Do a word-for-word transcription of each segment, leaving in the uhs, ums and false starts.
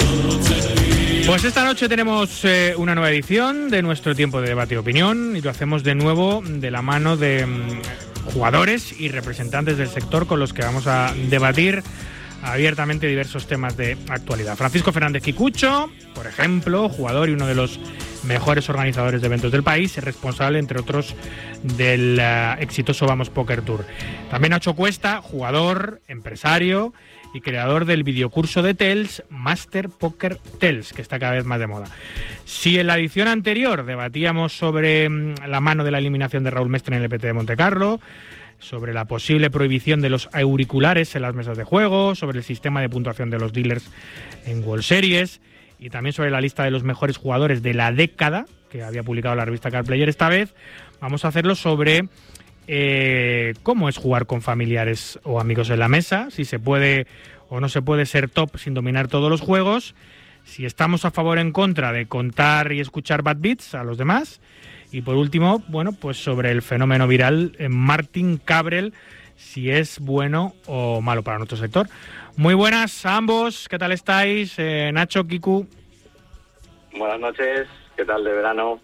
Pues esta noche tenemos eh, una nueva edición de nuestro tiempo de debate y opinión, y lo hacemos de nuevo de la mano de mm, jugadores y representantes del sector con los que vamos a debatir abiertamente diversos temas de actualidad. Francisco Fernández Kikucho, por ejemplo, jugador y uno de los mejores organizadores de eventos del país, es responsable, entre otros, del uh, exitoso Vamos Poker Tour. También Nacho Cuesta, jugador, empresario y creador del videocurso de Tels, Master Poker Tels, que está cada vez más de moda. Si en la edición anterior debatíamos sobre um, la mano de la eliminación de Raúl Mestre en el L P T de Montecarlo, sobre la posible prohibición de los auriculares en las mesas de juego, sobre el sistema de puntuación de los dealers en World Series y también sobre la lista de los mejores jugadores de la década que había publicado la revista Card Player, esta vez vamos a hacerlo sobre eh, cómo es jugar con familiares o amigos en la mesa, si se puede o no se puede ser top sin dominar todos los juegos, si estamos a favor o en contra de contar y escuchar bad beats a los demás. Y por último, bueno, pues sobre el fenómeno viral en Martín Cabrel, si es bueno o malo para nuestro sector. Muy buenas a ambos, ¿qué tal estáis? Eh, Nacho, Kiku. Buenas noches, ¿qué tal de verano?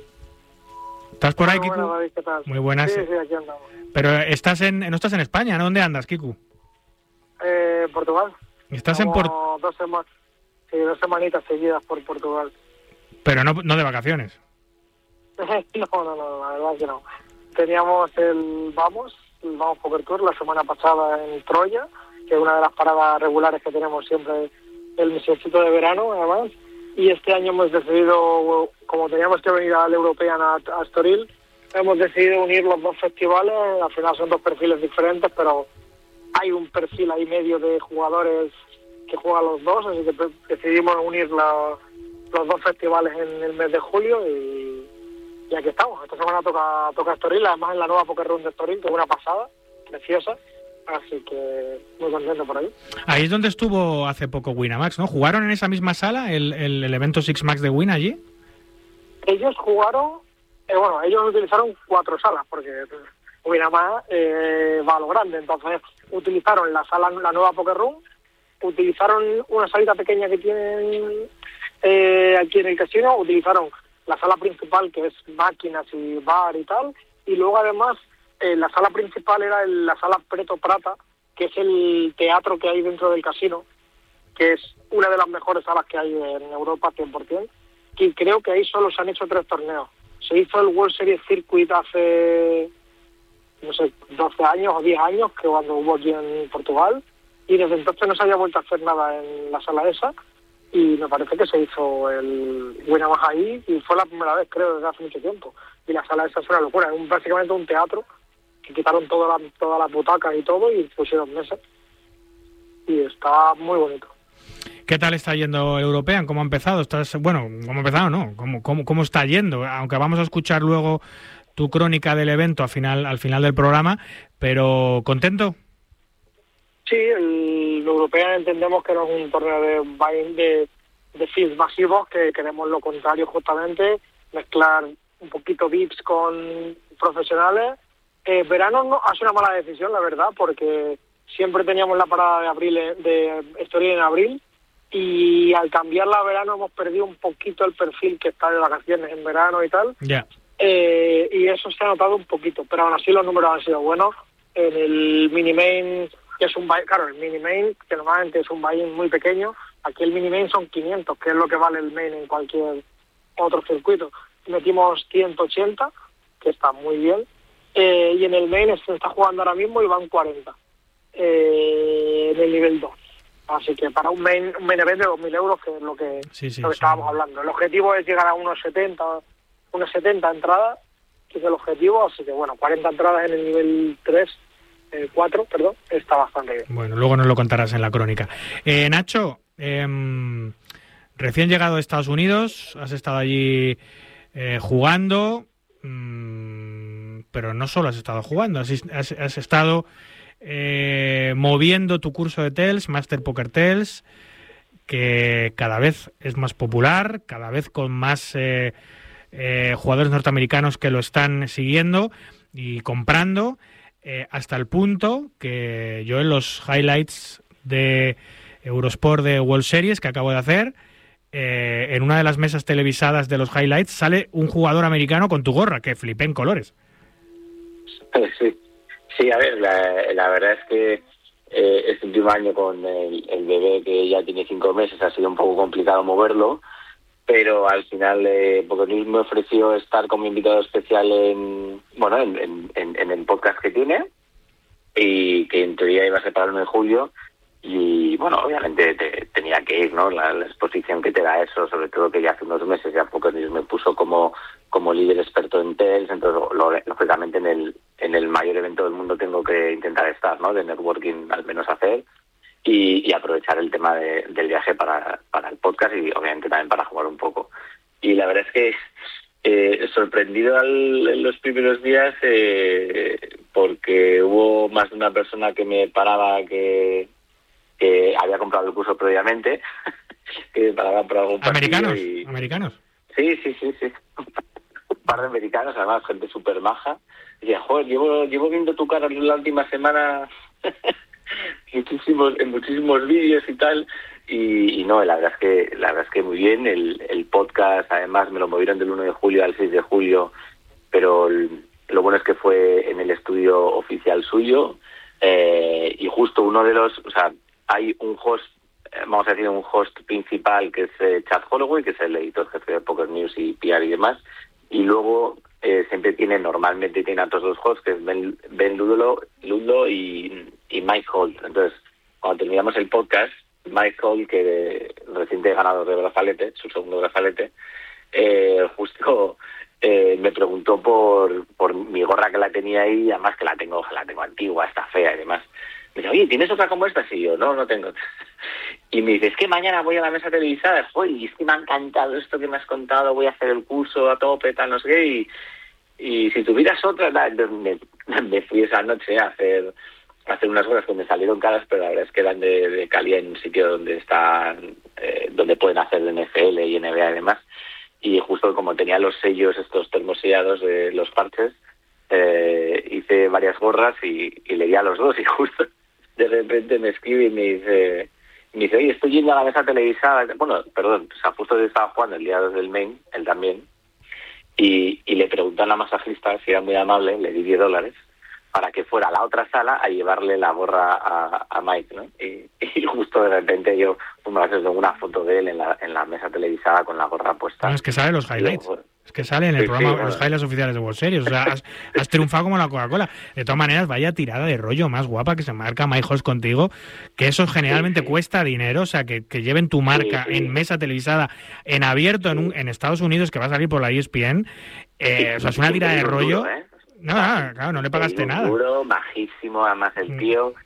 ¿Estás por ahí, Muy Kiku? buenas, David, ¿qué tal? Muy buenas. Sí, sí, aquí andamos. Pero estás en, no estás en España, ¿no? ¿Dónde andas, Kiku? Eh, Portugal. Estás en Portugal. Dos semanas, sí, dos semanitas seguidas por Portugal. Pero no, no de vacaciones. No, no, no, la verdad que no. Teníamos el Vamos, el Vamos Poker Tour la semana pasada en Troya, que es una de las paradas regulares que tenemos siempre el mesecito de verano, además. Y este año hemos decidido, como teníamos que venir al European a, a Estoril, hemos decidido unir los dos festivales. Al final son dos perfiles diferentes, pero hay un perfil ahí medio de jugadores que juegan los dos, así que decidimos unir la, los dos festivales en el mes de julio y... Y aquí estamos, esta semana toca toca Estoril, además en la nueva Poker Room de Estoril, que es una pasada, preciosa, así que muy contento por ahí. Ahí es donde estuvo hace poco Winamax, ¿no? ¿Jugaron en esa misma sala el, el, el evento Six Max de Win allí? Ellos jugaron, eh, bueno, ellos utilizaron cuatro salas, porque Winamax eh, va a lo grande, entonces utilizaron la sala, la nueva Poker Room, utilizaron una salita pequeña que tienen eh, aquí en el casino, utilizaron la sala principal, que es máquinas y bar y tal, y luego además eh, la sala principal era el, la sala Preto Prata, que es el teatro que hay dentro del casino, que es una de las mejores salas que hay en Europa cien por ciento, y creo que ahí solo se han hecho tres torneos. Se hizo el World Series Circuit hace, no sé, doce años o diez años, que cuando hubo aquí en Portugal, y desde entonces no se había vuelto a hacer nada en la sala esa, y me parece que se hizo el Winamax ahí, y fue la primera vez, creo, desde hace mucho tiempo. Y la sala esa es una locura, es un, básicamente un teatro, que quitaron todas las todas las butacas y todo, y pusieron mesas. Y está muy bonito. ¿Qué tal está yendo el European? ¿Cómo ha empezado? ¿Estás, bueno, ¿cómo ha empezado? No, ¿cómo, cómo, cómo está yendo? Aunque vamos a escuchar luego tu crónica del evento al final, al final del programa, pero ¿contento? Sí, el European entendemos que no es un torneo de buy-in de, de fees masivos, que queremos lo contrario justamente, mezclar un poquito V I Ps con profesionales. Eh, verano no ha sido una mala decisión, la verdad, porque siempre teníamos la parada de abril de Estoril en abril, y al cambiarla a verano hemos perdido un poquito el perfil que está de vacaciones en verano y tal. Ya. Yeah. Eh, y eso se ha notado un poquito, pero aún así los números han sido buenos. En el mini main, que es un buy, claro, el mini main, que normalmente es un buy-in muy pequeño, aquí el mini main son quinientos, que es lo que vale el main en cualquier otro circuito. Metimos ciento ochenta, que está muy bien, eh, y en el main se está jugando ahora mismo y van cuarenta, eh, en el nivel dos. Así que para un main, un main event de dos mil euros, que es lo que, sí, sí, lo que estábamos hablando. El objetivo es llegar a unos setenta, unas setenta entradas, que es el objetivo, así que bueno, cuarenta entradas en el nivel tres, eh, cuatro, perdón, está bastante bien. Bueno, luego nos lo contarás en la crónica. Eh, Nacho, eh, recién llegado a Estados Unidos, has estado allí eh, jugando, mmm, pero no solo has estado jugando, has, has, has estado eh, moviendo tu curso de Tels, Master Poker Tels, que cada vez es más popular, cada vez con más eh, eh, jugadores norteamericanos que lo están siguiendo y comprando, eh, hasta el punto que yo en los highlights de Eurosport de World Series que acabo de hacer, eh, en una de las mesas televisadas de los highlights sale un jugador americano con tu gorra, que flipé en colores. Sí, sí, a ver, la, la verdad es que eh, este último año con el, el bebé que ya tiene cinco meses ha sido un poco complicado moverlo, pero al final eh, Poker News me ofreció estar como invitado especial en, bueno, en, en, en, en el podcast que tiene, y que en teoría iba a ser para el uno de julio. Y bueno, obviamente te, tenía que ir, ¿no? La, la exposición que te da eso, sobre todo que ya hace unos meses ya Poker News me puso como como líder experto en Tels, entonces lo, lógicamente en el en el mayor evento del mundo tengo que intentar estar, ¿no? De networking al menos hacer, y, y aprovechar el tema de, del viaje para, para el podcast y obviamente también para jugar un poco. Y la verdad es que eh, sorprendido al, en los primeros días eh, porque hubo más de una persona que me paraba que que había comprado el curso previamente, que pagaban por algún ¿Americanos? Y... ¿Americanos? Sí, sí, sí, sí. Un par de americanos, además, gente súper maja. Y decía, joder, llevo, llevo viendo tu cara la última semana muchísimos, en muchísimos vídeos y tal, y, y no, la verdad es que la verdad es que muy bien. El, el podcast, además, me lo movieron del uno de julio al seis de julio, pero el, lo bueno es que fue en el estudio oficial suyo, eh, y justo uno de los, o sea, hay un host, vamos a decir un host principal que es eh, Chad Holloway, que es el editor jefe de Poker News y P R y demás, y luego eh, siempre tiene, normalmente tiene a otros dos hosts, que es Ben, Ben Ludlow, Ludlow y, y Mike Holt. Entonces, cuando terminamos el podcast, Mike Holt, que reciente ganador de brazalete, su segundo brazalete, eh, justo eh, me preguntó por por mi gorra, que la tenía ahí, además que la tengo, la tengo antigua, está fea y demás. Me dice, oye, ¿tienes otra como esta? Sí, yo, no, no tengo. Y me dice, es que mañana voy a la mesa televisada. Oye, es que me ha encantado esto que me has contado, voy a hacer el curso a tope, tal, no sé qué. Y, y si tuvieras otra, me, me fui esa noche a hacer a hacer unas horas que me salieron caras, pero la verdad es que eran de, de calidad, en un sitio donde están, eh, donde pueden hacer N F L y N B A y demás. Y justo como tenía los sellos, estos termosellados de los parches, eh, hice varias gorras y, y le di a los dos, y justo de repente me escribe y me dice, me dice, oye, estoy yendo a la mesa televisada. Bueno, perdón, o sea, justo estaba jugando el día dos del main, él también, y, y le pregunté a la masajista si era muy amable, le di diez dólares para que fuera a la otra sala a llevarle la gorra a, a Mike, ¿no? Y, y justo de repente yo me haces una foto de él en la, en la mesa televisada con la gorra puesta. No, es que sale los highlights. Luego, es que sale en el sí, programa, sí, bueno. los highlights oficiales de World Series. O sea, has, has triunfado como la Coca-Cola. De todas maneras, vaya tirada de rollo más guapa que se marca Mike Host contigo, que eso generalmente sí, sí. cuesta dinero. O sea, que, que lleven tu marca sí, sí. en mesa televisada, en abierto, sí. en, un, en Estados Unidos, que va a salir por la E S P N. Eh, sí, o sea, es una tirada de rollo. Duro, ¿eh? No, no, claro, no le pagaste nada. Duro, bajísimo, además el tío.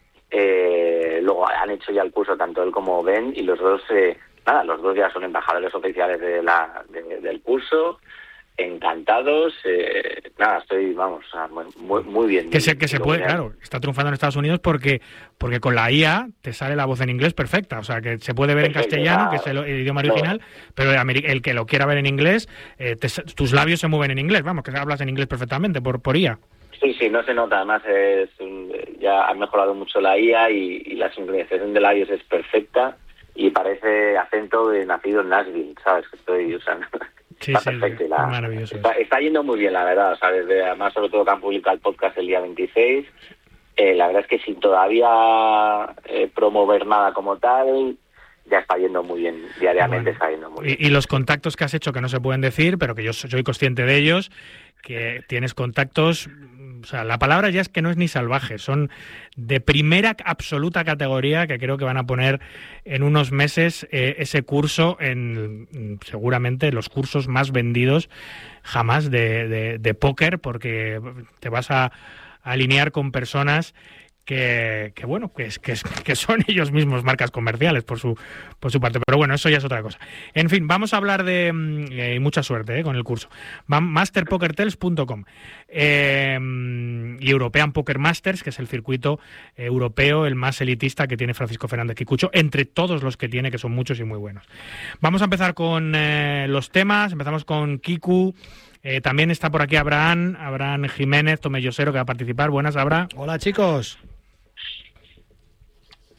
Eh, luego han hecho ya el curso tanto él como Ben, y los dos, eh, nada, los dos ya son embajadores oficiales de la de, del curso. Encantados, eh, nada, estoy, vamos, muy, muy bien. Que se, que se puede, claro, está triunfando en Estados Unidos porque porque con la I A te sale la voz en inglés perfecta, o sea, que se puede ver Perfecto, en castellano, claro. que es el, el idioma original, no. pero el que lo quiera ver en inglés, eh, te, tus labios se mueven en inglés, vamos, que hablas en inglés perfectamente por, por I A. Sí, sí, no se nota, además es, ya ha mejorado mucho la I A y, y la sincronización de labios es perfecta y parece acento de nacido en Nashville, ¿sabes? Que estoy usando... Sí, está sí, perfecto. sí, la, maravilloso. Está, está yendo muy bien, la verdad. O sea, desde, además, sobre todo que han publicado el podcast el día veintiséis. Eh, la verdad es que sin todavía eh, promover nada como tal, ya está yendo muy bien. Diariamente bueno, está yendo muy bien. Y, y los contactos que has hecho, que no se pueden decir, pero que yo soy consciente de ellos, que tienes contactos... O sea, la palabra ya es que no es ni salvaje, son de primera absoluta categoría, que creo que van a poner en unos meses eh, ese curso en seguramente los cursos más vendidos jamás de, de, de póker, porque te vas a, a alinear con personas que, que bueno, que, es, que, es, que son ellos mismos marcas comerciales por su por su parte. Pero bueno, eso ya es otra cosa. En fin, vamos a hablar de... Eh, y mucha suerte eh, con el curso. master poker tels punto com eh, y European Poker Masters, que es el circuito eh, europeo, el más elitista que tiene Francisco Fernández Kikucho, entre todos los que tiene, que son muchos y muy buenos. Vamos a empezar con eh, los temas. Empezamos con Kiku. Eh, también está por aquí Abraham, Abraham Jiménez, Tomellosero, que va a participar. Buenas, Abraham. Hola, chicos.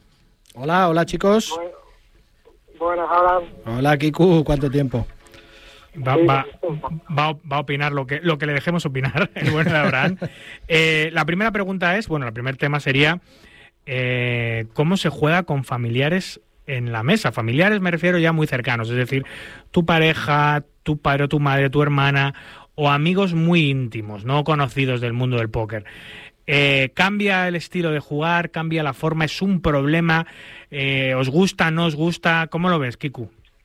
Hola, hola chicos. Bueno, buenas, Abraham. Hola Kiku, ¿cuánto tiempo? Va, va, va, va a opinar lo que, lo que le dejemos opinar, el bueno de Abraham. Eh, la primera pregunta es, bueno, el primer tema sería, eh, ¿cómo se juega con familiares en la mesa? Familiares me refiero ya muy cercanos, es decir, tu pareja, tu padre o tu madre, tu hermana, o amigos muy íntimos, no conocidos del mundo del póker. Eh, ¿Cambia el estilo de jugar? ¿Cambia la forma? ¿Es un problema? Eh, ¿Os gusta? ¿No os gusta? ¿Cómo lo ves, Kiku?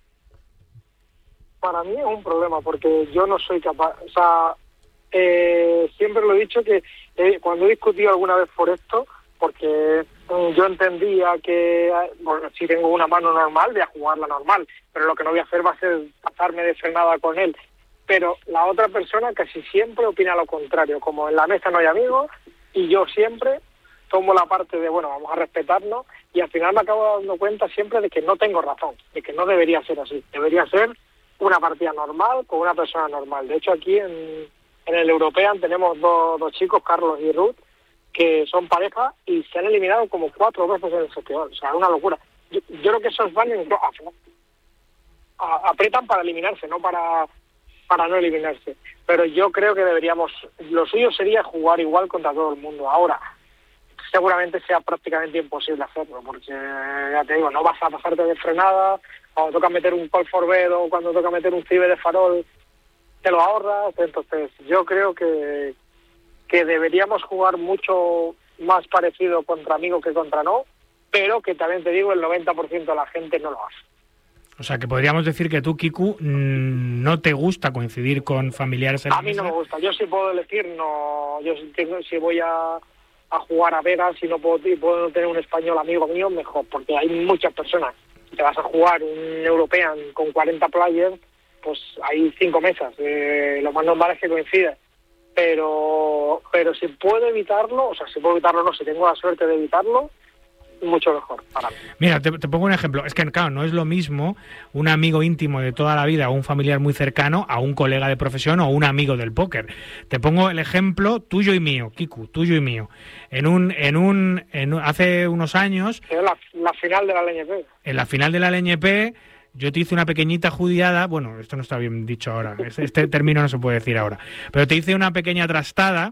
Para mí es un problema porque yo no soy capaz, o sea, eh, siempre lo he dicho que eh, cuando he discutido alguna vez por esto, porque eh, yo entendía que, bueno, si tengo una mano normal, voy a jugarla normal, pero lo que no voy a hacer va a ser pasarme de frenada con él. Pero la otra persona casi siempre opina lo contrario, como en la mesa no hay amigos, y yo siempre tomo la parte de, bueno, vamos a respetarnos, y al final me acabo dando cuenta siempre de que no tengo razón, de que no debería ser así, debería ser una partida normal con una persona normal. De hecho, aquí en, en el European tenemos dos, dos chicos, Carlos y Ruth, que son pareja y se han eliminado como cuatro veces en el festival. O sea, es una locura. Yo, yo creo que esos van en, a, a, aprietan para eliminarse, no para, para no eliminarse. Pero yo creo que deberíamos, lo suyo sería jugar igual contra todo el mundo. Ahora, seguramente sea prácticamente imposible hacerlo, porque ya te digo, no vas a pasarte de frenada. Cuando toca meter un call for bet o cuando toca meter un cibe de farol, te lo ahorras. Entonces, yo creo que, que deberíamos jugar mucho más parecido contra amigos que contra no, pero que también te digo, el noventa por ciento de la gente no lo hace. O sea, que podríamos decir que tú, Kiku, no te gusta coincidir con familiares en la A mí mesa. no me gusta. Yo sí puedo elegir, no. Yo si, tengo, si voy a, a jugar a Vegas, si no puedo, y puedo tener un español amigo mío, mejor, porque hay muchas personas. Te vas a jugar un European con cuarenta players, pues hay cinco mesas. Eh, lo más normal es que coincida. Pero pero si puedo evitarlo, o sea, si puedo evitarlo, no, si tengo la suerte de evitarlo, mucho mejor para mí. Mira, te, te pongo un ejemplo. Es que, claro, no es lo mismo un amigo íntimo de toda la vida o un familiar muy cercano a un colega de profesión o un amigo del póker. Te pongo el ejemplo tuyo y mío, Kiku, tuyo y mío. En un, en un, en un hace unos años... Es la, la final de la L N P. En la final de la L N P... Yo te hice una pequeñita judiada, bueno, esto no está bien dicho ahora, este término no se puede decir ahora, pero te hice una pequeña trastada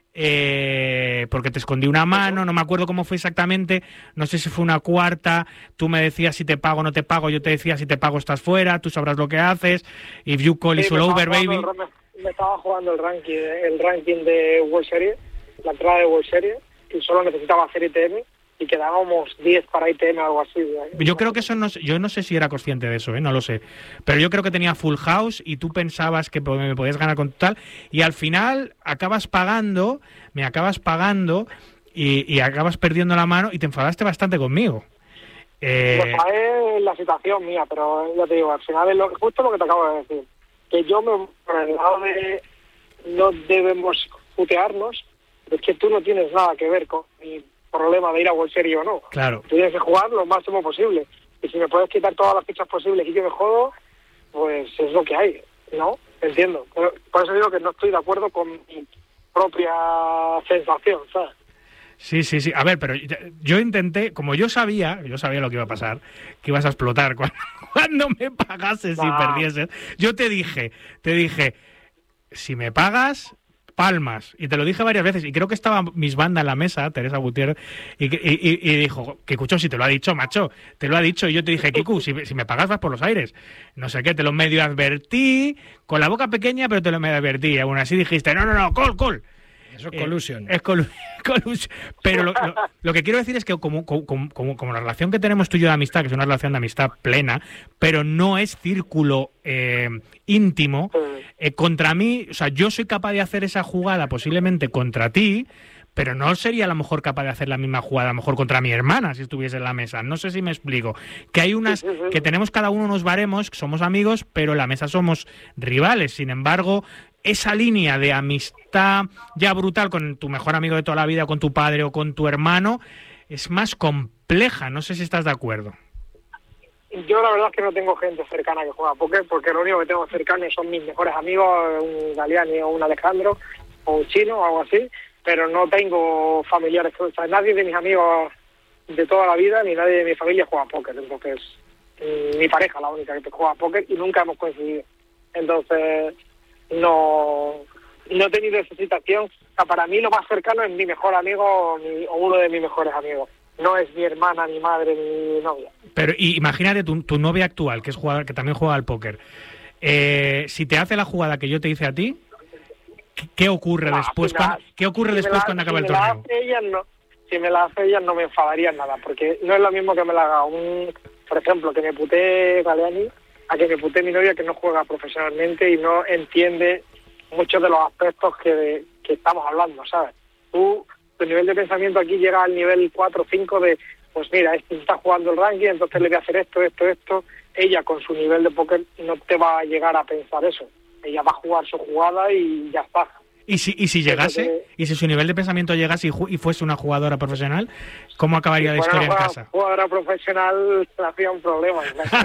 eh, porque te escondí una mano, no me acuerdo cómo fue exactamente, no sé si fue una cuarta, tú me decías si te pago o no te pago, yo te decía si te pago estás fuera, tú sabrás lo que haces, if you call it's all over, baby. El, me, me estaba jugando el ranking, el ranking de World Series, la entrada de World Series, y solo necesitaba hacer I T M. Y quedábamos diez para I T M o algo así. ¿eh? Yo creo que eso no, yo no sé si era consciente de eso, ¿eh? No lo sé. Pero yo creo que tenía full house y tú pensabas que me podías ganar con tal y al final acabas pagando, me acabas pagando y, y acabas perdiendo la mano y te enfadaste bastante conmigo. Eh... Me enfadé en la situación mía, pero ya te digo, al final es lo, justo lo que te acabo de decir. Que yo me por el lado de no debemos putearnos, es que tú no tienes nada que ver con mi problema de ir a World Series o no. Claro. Tú tienes que jugar lo máximo posible. Y si me puedes quitar todas las fichas posibles y yo me jodo, pues es lo que hay, ¿no? Entiendo. Pero por eso digo que no estoy de acuerdo con mi propia sensación, ¿sabes? Sí, sí, sí. A ver, pero yo intenté, como yo sabía, yo sabía lo que iba a pasar, que ibas a explotar cuando, cuando me pagases y perdieses. Yo te dije, te dije, si me pagas... palmas, y te lo dije varias veces, y creo que estaba mis banda en la mesa, Teresa Gutiérrez, y, y, y, y dijo, Kikucho, si te lo ha dicho, macho, te lo ha dicho, y yo te dije, Kiku, si, si me pagas vas por los aires, no sé qué, te lo medio advertí, con la boca pequeña, pero te lo medio advertí, y aún así dijiste, no, no, no, call, call. Eso es collusion. Eh, es col collusion. Pero lo, lo, lo que quiero decir es que como, como, como, como la relación que tenemos tú y yo de amistad, que es una relación de amistad plena, pero no es círculo eh, íntimo, eh, contra mí, o sea, yo soy capaz de hacer esa jugada posiblemente contra ti, pero no sería a lo mejor capaz de hacer la misma jugada a lo mejor contra mi hermana si estuviese en la mesa. No sé si me explico. Que hay unas, que tenemos cada uno unos baremos, somos amigos, pero en la mesa somos rivales. Sin embargo, esa línea de amistad ya brutal con tu mejor amigo de toda la vida, con tu padre o con tu hermano, es más compleja. No sé si estás de acuerdo. Yo la verdad es que no tengo gente cercana que juega a póker, porque lo único que tengo cercano son mis mejores amigos, un Galiani o un Alejandro, o un chino o algo así, pero no tengo familiares, o sea, nadie de mis amigos de toda la vida, ni nadie de mi familia juega a póker. Entonces, mi pareja la única que juega a póker y nunca hemos coincidido. Entonces, no, no he tenido esa situación. O sea, para mí lo más cercano es mi mejor amigo o, mi, o uno de mis mejores amigos. No es mi hermana, mi madre, mi novia. Pero y, imagínate tu, tu novia actual, que es jugador, que también juega al póker. Eh, si te hace la jugada que yo te hice a ti, ¿qué, qué ocurre no, después? Si la, cuando, ¿Qué ocurre si después la, cuando si acaba el me torneo? La hace ella, no, si me la hace ella no me enfadaría en nada, porque no es lo mismo que me la haga un, por ejemplo, que me putee Galeani, a que me putee mi novia que no juega profesionalmente y no entiende muchos de los aspectos que, que estamos hablando, ¿sabes? Tú, tu nivel de pensamiento aquí llega al nivel cuatro o cinco de, pues mira, este está jugando el ranking, entonces le voy a hacer esto, esto, esto. Ella con su nivel de póker no te va a llegar a pensar eso. Ella va a jugar su jugada y ya está. ¿Y si, y si llegase? Que, ¿Y si su nivel de pensamiento llegase y, ju y fuese una jugadora profesional? ¿Cómo acabaría si la historia en casa? Jugadora profesional habría un problema.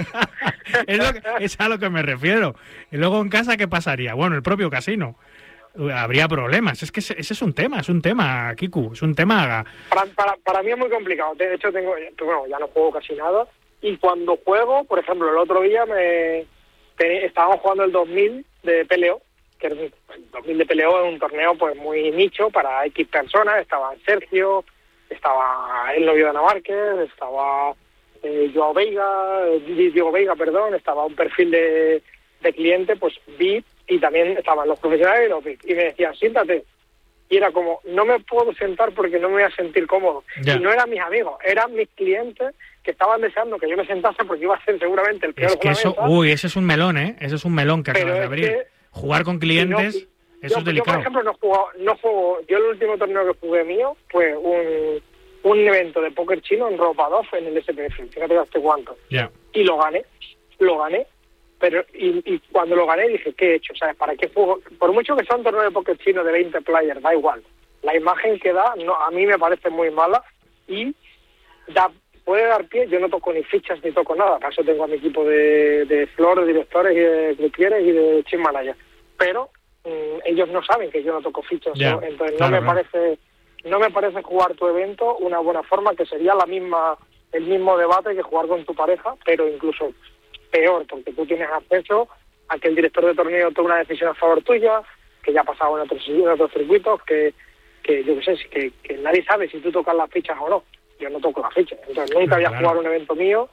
es, lo que, es a lo que me refiero. Y luego en casa, ¿qué pasaría? Bueno, el propio casino. Habría problemas. Es que ese, ese es un tema, es un tema, Kiku, es un tema... Para, para, para mí es muy complicado. De hecho, tengo, bueno, ya no juego casi nada. Y cuando juego, por ejemplo, el otro día me te, estábamos jugando el dos mil de P L O, que el dos mil de P L O es un torneo pues muy nicho para X personas. Estaba Sergio, estaba el novio de Ana Márquez, estaba eh, Joao Veiga, eh, Diego Veiga, perdón, estaba un perfil de, de cliente, pues V I P, y también estaban los profesionales y los V I P. Y me decían, siéntate. Y era como, no me puedo sentar porque no me voy a sentir cómodo. Ya. Y no eran mis amigos, eran mis clientes que estaban deseando que yo me sentase porque iba a ser seguramente el peor. Es que eso, uy, ese es un melón, ¿eh? Ese es un melón que acabas de abrir. Que, Jugar con clientes, si no, eso yo, es delicado. Yo, por ejemplo, no juego, no juego, yo el último torneo que jugué mío fue un, un evento de póker chino en Ropadov en el S P F, fíjate hasta cuánto. Yeah. Y lo gané, lo gané. Pero y, y cuando lo gané dije, ¿qué he hecho? ¿Sabes? ¿Para qué juego? Por mucho que sea un torneo de póker chino de veinte players, da igual. La imagen que da, no, a mí me parece muy mala y da, puede dar pie. Yo no toco ni fichas ni toco nada. Para eso tengo a mi equipo de, de flor, de directores, y de croupiers y de team manager. Pero mmm, ellos no saben que yo no toco fichas. Yeah, ¿no? Entonces claro, no me claro. parece no me parece jugar tu evento una buena forma, que sería la misma el mismo debate que jugar con tu pareja, pero incluso peor, porque tú tienes acceso a que el director de torneo tome una decisión a favor tuya, que ya ha pasado en otros, en otros circuitos, que, que yo qué sé, que, que nadie sabe si tú tocas las fichas o no. Yo no toco las fichas, entonces nunca voy a jugar un evento mío,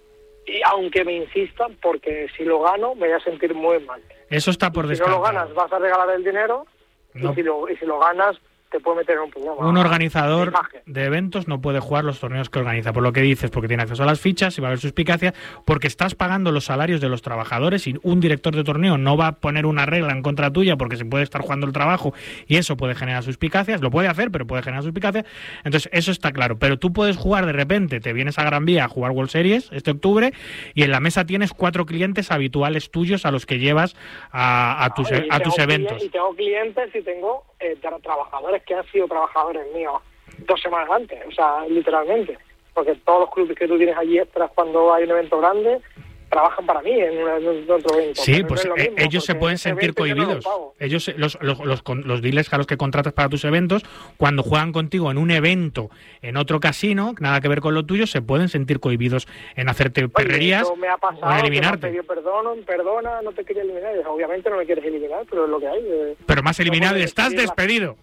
y aunque me insistan, porque si lo gano me voy a sentir muy mal. Eso está por descartar. Si no lo ganas vas a regalar el dinero, no. y, si lo, y si lo ganas te puede meter en un problema. Un organizador de eventos no puede jugar los torneos que organiza, por lo que dices, porque tiene acceso a las fichas y va a haber suspicacia, porque estás pagando los salarios de los trabajadores y un director de torneo no va a poner una regla en contra tuya porque se puede estar jugando el trabajo y eso puede generar suspicacias, lo puede hacer, pero puede generar suspicacias. Entonces, eso está claro. Pero tú puedes jugar de repente, te vienes a Gran Vía a jugar World Series este octubre y en la mesa tienes cuatro clientes habituales tuyos a los que llevas a, a tus, no, a tus eventos. Y tengo clientes y tengo eh, trabajadores que han sido trabajadores míos dos semanas antes, o sea, literalmente, porque todos los clubes que tú tienes allí extras cuando hay un evento grande trabajan para mí en, una, en otro evento. Sí, pues no mismo, ellos se pueden sentir cohibidos. No ellos, los, los, los, los dealers a los que contratas para tus eventos, cuando juegan contigo en un evento en otro casino, nada que ver con lo tuyo, se pueden sentir cohibidos en hacerte Oye, perrerías me ha pasado, o en eliminarte. Que me han pedido perdón, perdona, no te quería eliminar. Obviamente no me quieres eliminar, pero es lo que hay. Eh. Pero más eliminado no y estás despedido.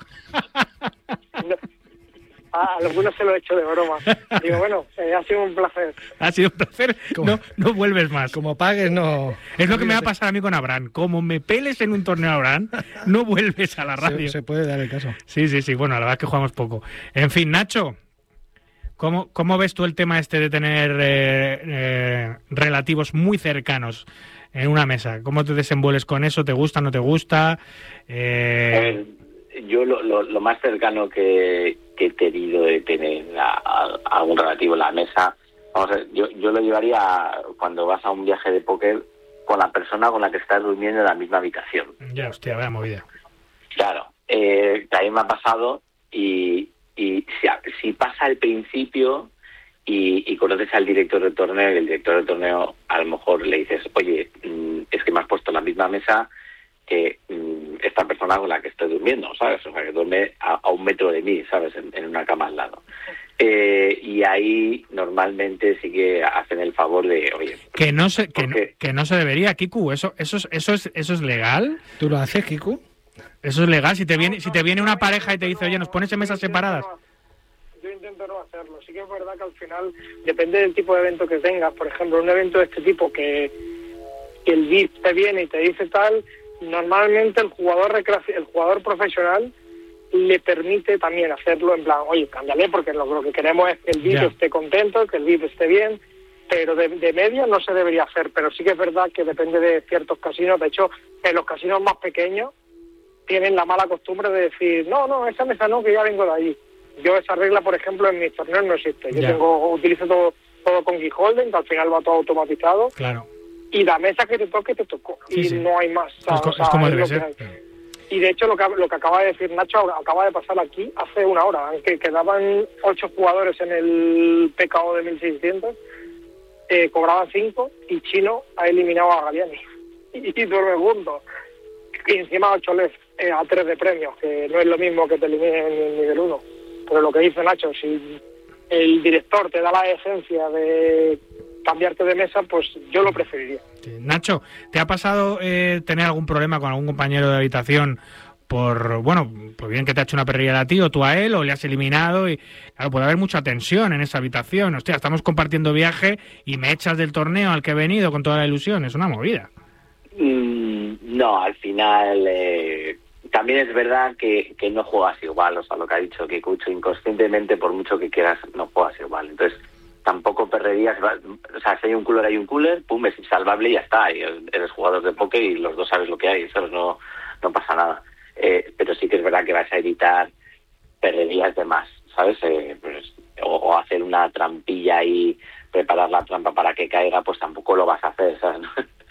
No. Ah, a algunos se lo he hecho de broma. Digo, bueno, eh, ha sido un placer. Ha sido un placer. No, no vuelves más. Como pagues, no... Es lo que me va a pasar a mí con Abraham. Como me peles en un torneo, Abraham, no vuelves a la radio. Se, se puede dar el caso. Sí, sí, sí. Bueno, la verdad es que jugamos poco. En fin, Nacho, ¿cómo, cómo ves tú el tema este de tener eh, eh, relativos muy cercanos en una mesa? ¿Cómo te desenvuelves con eso? ¿Te gusta, no te gusta? Eh... Yo lo, lo, lo más cercano que, que he tenido de tener a, a, a algún relativo en la mesa, vamos a ver, yo, yo lo llevaría cuando vas a un viaje de póker con la persona con la que estás durmiendo en la misma habitación. Ya, hostia, vaya movida. Claro, eh, también me ha pasado y, y si, si pasa al principio y, y conoces al director del torneo y el director del torneo a lo mejor le dices, oye, es que me has puesto en la misma mesa que esta persona con la que estoy durmiendo, ¿sabes? O sea, que duerme a, a un metro de mí, ¿sabes? En, en una cama al lado. Eh, y ahí normalmente sí que hacen el favor de, oye, que no se que, no, porque... que no se debería, Kiku, eso eso es eso es eso es legal. ¿Tú lo haces, Kiku? Eso es legal. Si te viene si te viene una pareja y te dice, oye, nos pones en mesas separadas. Yo intento no hacerlo. Sí que es verdad que al final depende del tipo de evento que tengas. Por ejemplo, un evento de este tipo que, que el V I P te viene y te dice tal, normalmente el jugador recreaci- el jugador profesional le permite también hacerlo en plan, oye, cámbiale, porque lo, lo que queremos es que el V I P Ya. esté contento, que el V I P esté bien, pero de, de media no se debería hacer. Pero sí que es verdad que depende de ciertos casinos. De hecho, en los casinos más pequeños tienen la mala costumbre de decir, no, no, esa mesa no, que ya vengo de allí. Yo esa regla, por ejemplo, en mis torneos no existe. Yo Ya. tengo utilizo todo, todo con Keyholding, que al final va todo automatizado, Claro. y la mesa que te toque, te tocó. Sí, y sí. no hay más. O sea, Es, co- o sea, es como es debe lo ser. que hay. Y de hecho, lo que, lo que acaba de decir Nacho acaba de pasar aquí hace una hora, aunque quedaban ocho jugadores en el P K O de mil seiscientos, eh, cobraban cinco, y Chino ha eliminado a Galiani. Y, y duerme juntos. Y encima ocho L E F eh, a tres de premios, que no es lo mismo que te eliminen en el nivel uno. Pero lo que dice Nacho, si el director te da la esencia de cambiarte de mesa, pues yo lo preferiría. Sí. Nacho, ¿te ha pasado eh, tener algún problema con algún compañero de habitación por, bueno, pues bien que te ha hecho una perrilla a ti o tú a él, o le has eliminado? Y claro, puede haber mucha tensión en esa habitación. Hostia, estamos compartiendo viaje y me echas del torneo al que he venido con toda la ilusión. Es una movida. Mm, no, al final eh, también es verdad que, que no juegas igual, o sea, lo que ha dicho Kikucho, inconscientemente, por mucho que quieras, no juegas igual. Entonces, tampoco perderías, o sea, si hay un cooler, hay un cooler, pum, es insalvable y ya está, y eres jugador de póker y los dos sabes lo que hay, ¿sabes? No, no pasa nada. Eh, pero sí que es verdad que vas a evitar perderías de más, ¿sabes? Eh, pues, o, o hacer una trampilla y preparar la trampa para que caiga, pues tampoco lo vas a hacer, ¿sabes?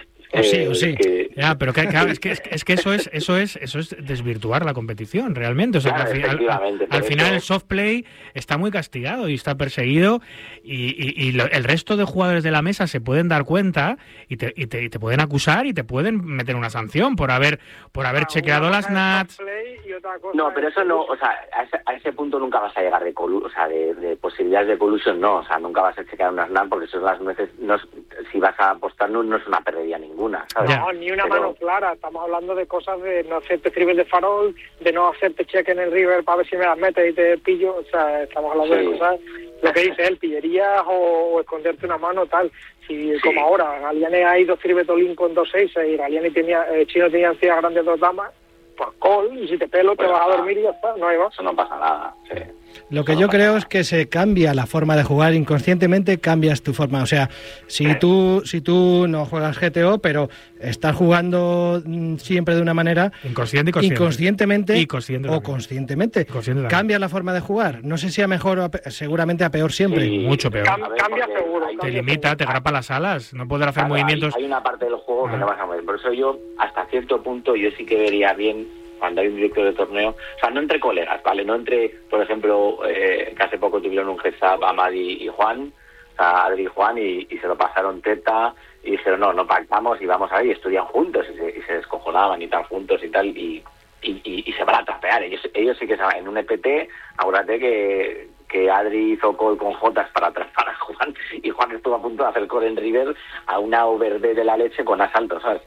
O sí, o sí. Que... Ya, pero que, claro, es que es, es que eso es eso es eso es desvirtuar la competición realmente. O sea, Claro, que al, fi- al, al, al final eso... el soft play está muy castigado y está perseguido, y, y, y lo, el resto de jugadores de la mesa se pueden dar cuenta y te, y te, y te pueden acusar y te pueden meter una sanción por haber por haber Ah, chequeado una las cosa es nats. soft play y otra cosa No, es pero eso no, o sea, a ese, a ese punto nunca vas a llegar de colu o sea, de, de posibilidades de colusión, no, o sea, nunca vas a chequear unas nats porque eso es las nueces, no es, si vas a apostar no, no es una pérdida ninguna, ¿sabes? No, ni una pero... mano clara. Estamos hablando de cosas de no hacerte tribal de farol, de no hacerte check en el river para ver si me las metes y te pillo. O sea, estamos hablando sí. de cosas, lo que dice él, pillerías o, o esconderte una mano, tal. Si sí. Como ahora, Galiani ha ido tribetolín con dos seis y Galiani tenía, eh, Chino tenía encima grandes dos damas, por call, y si te pelo te Pero vas a nada. dormir y ya está, no hay más. Eso no pasa nada, sí. Lo que yo creo es que se cambia la forma de jugar, inconscientemente cambias tu forma. O sea, si tú si tú no juegas G T O, pero estás jugando mm, siempre de una manera, Inconsciente y consciente. inconscientemente Y consciente o también. conscientemente, Consciente también. cambias la forma de jugar. No sé si a mejor o a pe- seguramente a peor siempre. Sí. Mucho peor. Cam- A ver, cambia porque seguro. hay- Te cambia limita, seguro. te grapa las alas, no poder hacer Claro, movimientos. Hay, hay una parte del juego que Ah. no vas a mover. Por eso yo, hasta cierto punto, yo sí que vería bien cuando hay un director de torneo, o sea, no entre colegas, ¿vale? No entre, por ejemplo, eh, que hace poco tuvieron un heads up Amadi y Juan, o sea, Adri y Juan, y, y se lo pasaron teta, y dijeron, no, no pactamos y vamos ahí, estudian juntos, y se, y se descojonaban y tal, juntos y tal, y, y, y, y se van a trapear. Ellos, ellos sí que se van. En un E P T, acuérdate que... que Adri hizo call con Jotas para atrapar a Juan, y Juan estuvo a punto de hacer call en River a una overde de la leche con asalto, ¿sabes?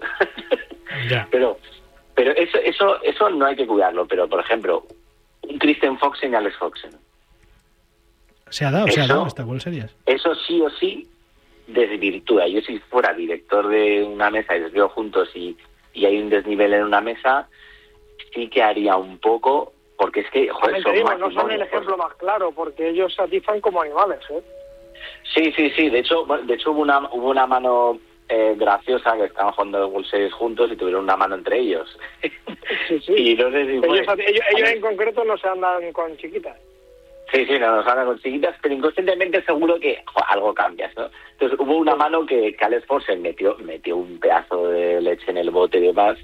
Ya. Pero pero eso eso eso no hay que cuidarlo, pero por ejemplo, un Christian Foxen y Alex Foxen, Se ha dado, se ha Eso- dado esta World Series. eso sí o sí desvirtúa. Yo si fuera director de una mesa y les veo juntos y, y hay un desnivel en una mesa, sí que haría un poco, porque es que, joder, También te son digo, no son el matrimonios, ejemplo más claro, porque ellos se atizan como animales, ¿eh? Sí, sí, sí. De hecho, bueno, de hecho hubo una hubo una mano eh, graciosa que estaban jugando World Series juntos y tuvieron una mano entre ellos. Sí, sí. Y no sé si fue... Ellos, ellos, ellos en concreto no se andan con chiquitas. Sí, sí, no nos andan con chiquitas, pero inconscientemente seguro que jo, algo cambias, ¿no? Entonces hubo una mano que, que Alex Forsen metió metió un pedazo de leche en el bote y demás,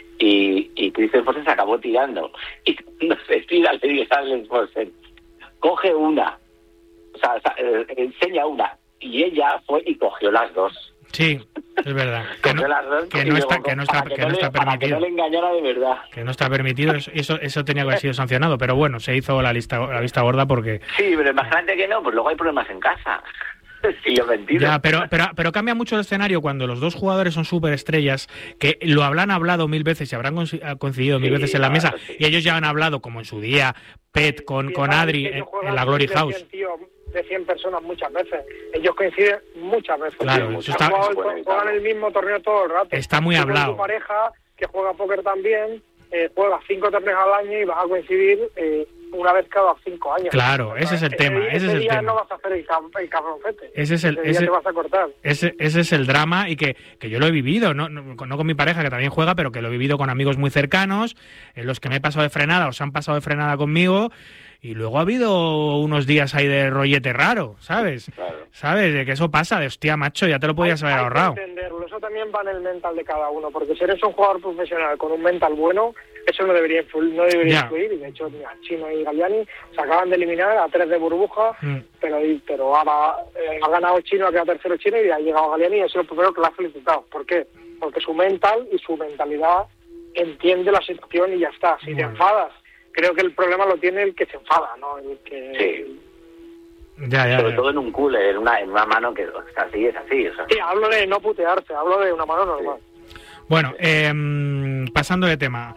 y, y Christian Forsen se acabó tirando. Y cuando se tira, le dice a Alex Forsen, coge una, o sea, o sea, eh, enseña una, y ella fue y cogió las dos. Sí, es verdad. Que no, que no está, que no está, que no está permitido. Que no le engañara de verdad. Que no está permitido. Eso, eso tenía que haber sido sancionado. Pero bueno, se hizo la lista, la vista gorda porque. Sí, pero imagínate que no, pues luego hay problemas en casa. Sí, lo mentira. Ya, pero, pero, pero cambia mucho el escenario cuando los dos jugadores son superestrellas, que lo habrán hablado mil veces y habrán coincidido mil sí, veces en la mesa, sí. Y ellos ya han hablado, como en su día, Pet con, sí, con Adri en, en la Glory House. cien, tío, de cien personas muchas veces. Ellos coinciden muchas veces. Claro, tío. Eso está, juegan, juegan, juegan el mismo torneo todo el rato. Está muy hablado. Tu pareja, que juega póker también, eh, juega cinco torneos al año y vas a coincidir eh, una vez cada cinco años. Claro, ese es el ese tema. Ese, ese es el día tema. no vas a hacer el, cab el cabroncete. Ese es el. Ese, ese, día te vas a cortar. Ese, ese es el drama y que, que yo lo he vivido, no, no, no con mi pareja que también juega, pero que lo he vivido con amigos muy cercanos, en los que me he pasado de frenada o se han pasado de frenada conmigo. Y luego ha habido unos días ahí de rollete raro, ¿sabes? Claro. ¿Sabes? De que eso pasa, de hostia, macho, ya te lo podías hay, haber hay ahorrado. Que entenderlo. Eso también va en el mental de cada uno, porque si eres un jugador profesional con un mental bueno, eso no debería influir, no debería influir. Y de hecho, mira, Chino y Galliani se acaban de eliminar a tres de burbuja, mm. pero pero ahora eh, ha ganado Chino, ha quedado tercero Chino y ha llegado Galliani y ha sido el primero que lo ha felicitado. ¿Por qué? Porque su mental y su mentalidad entiende la situación y ya está. Si bueno. te enfadas, creo que el problema lo tiene el que se enfada, ¿no? El que... Sí. Ya, ya, Sobre ya. todo en un cooler, en una, en una mano que o sea, así es así. O sea. Sí, hablo de no putearse, hablo de una mano normal. Sí. Bueno, eh, pasando de tema.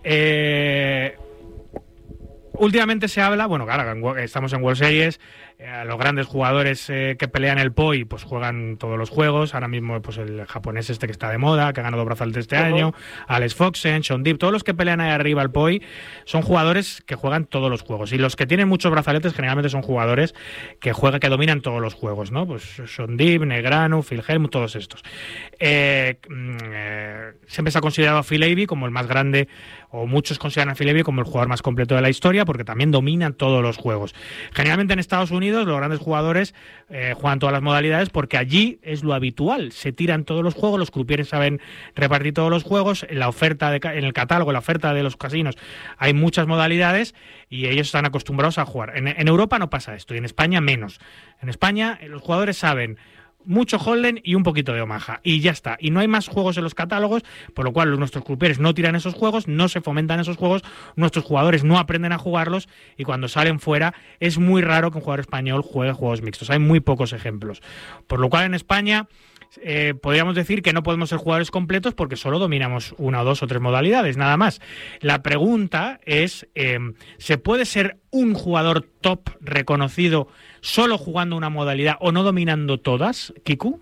Eh, últimamente se habla, bueno, claro, estamos en World Series, eh, los grandes jugadores eh, que pelean el P O I pues juegan todos los juegos. Ahora mismo pues el japonés este que está de moda, que ha ganado brazaletes este uh-huh. año, Alex Foxen, Sean Deep, todos los que pelean ahí arriba al P O I son jugadores que juegan todos los juegos. Y los que tienen muchos brazaletes generalmente son jugadores que juegan, que dominan todos los juegos, ¿no? Pues Sean Deep, Negrano, Phil Hellmuth, todos estos. Eh, eh, siempre se ha considerado a Phil Ivey como el más grande, o muchos consideran a Phil Ivey como el jugador más completo de la historia, porque también dominan todos los juegos. Generalmente en Estados Unidos los grandes jugadores eh, juegan todas las modalidades porque allí es lo habitual, se tiran todos los juegos, los croupiers saben repartir todos los juegos, en la oferta de, en el catálogo, en la oferta de los casinos hay muchas modalidades y ellos están acostumbrados a jugar. En, en Europa no pasa esto y en España menos. En España los jugadores saben mucho Holden y un poquito de Omaha y ya está, y no hay más juegos en los catálogos, por lo cual nuestros croupiers no tiran esos juegos, no se fomentan esos juegos, nuestros jugadores no aprenden a jugarlos y cuando salen fuera es muy raro que un jugador español juegue juegos mixtos, hay muy pocos ejemplos, por lo cual en España Eh, podríamos decir que no podemos ser jugadores completos porque solo dominamos una o dos o tres modalidades, nada más. La pregunta es, eh, ¿se puede ser un jugador top reconocido solo jugando una modalidad o no dominando todas, Kiku?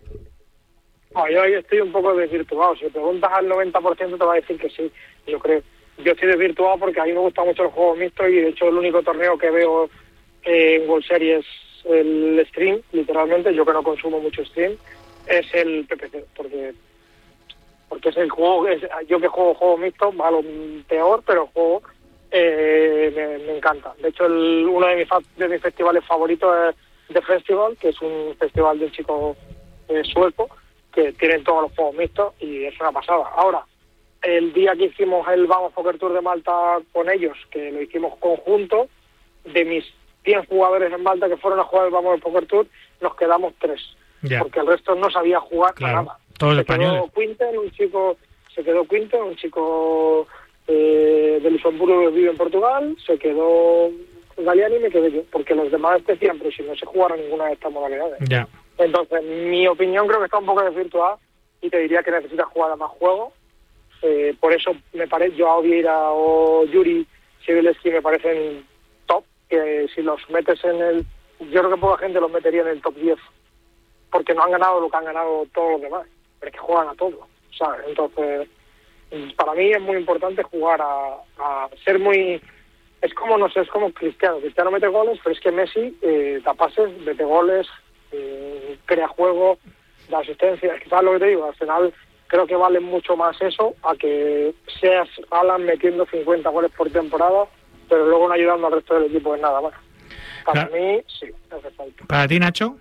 No, yo estoy un poco desvirtuado. Si preguntas al noventa por ciento te va a decir que sí, yo creo. Yo estoy desvirtuado porque a mí me gusta mucho el juego mixto y de hecho el único torneo que veo eh, en World Series es el stream, literalmente, yo que no consumo mucho stream, es el P P C, porque porque es el juego, es, yo que juego juego mixto, va lo peor, pero el juego eh, me, me encanta. De hecho, el, uno de mis, de mis festivales favoritos es The Festival, que es un festival de un chico eh, sueco, que tienen todos los juegos mixtos y es una pasada. Ahora, el día que hicimos el Vamos Poker Tour de Malta con ellos, que lo hicimos conjunto, de mis cien jugadores en Malta que fueron a jugar el Vamos Poker Tour, nos quedamos tres. Yeah. Porque el resto no sabía jugar, claro, nada. Todos se españoles. Quedó Quinten, un chico, se quedó Quinten, un chico eh, de Luxemburgo que vive en Portugal, se quedó Galliani y me quedé yo, porque los demás decían, pero si no se jugaron ninguna de estas modalidades. Yeah. Entonces, mi opinión creo que está un poco desvirtuada y te diría que necesitas jugar a más juegos. Eh, por eso me parece, Joao Vieira o Yuri Sibileski me parecen top, que si los metes en el... Yo creo que poca gente los metería en el top diez, porque no han ganado lo que han ganado todos los demás, pero es que juegan a todo, ¿sabes? Entonces, para mí es muy importante jugar a, a ser muy... Es como, no sé, es como Cristiano. Cristiano mete goles, pero es que Messi eh, da pases, mete goles, eh, crea juego, da asistencia. Es que, ¿sabes lo que te digo? Al final creo que vale mucho más eso a que seas Alan metiendo cincuenta goles por temporada, pero luego no ayudando al resto del equipo en nada más. Para claro. mí, sí, hace falta. ¿Para ti, Nacho?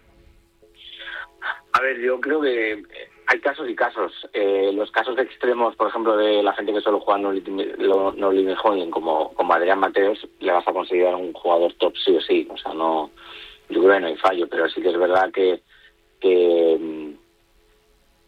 A ver, yo creo que hay casos y casos. Eh, los casos extremos, por ejemplo, de la gente que solo juega no, no, no limit holding, como, como Adrián Mateos, le vas a considerar un jugador top sí o sí. O sea, no, yo creo que no hay fallo, pero sí que es verdad que, que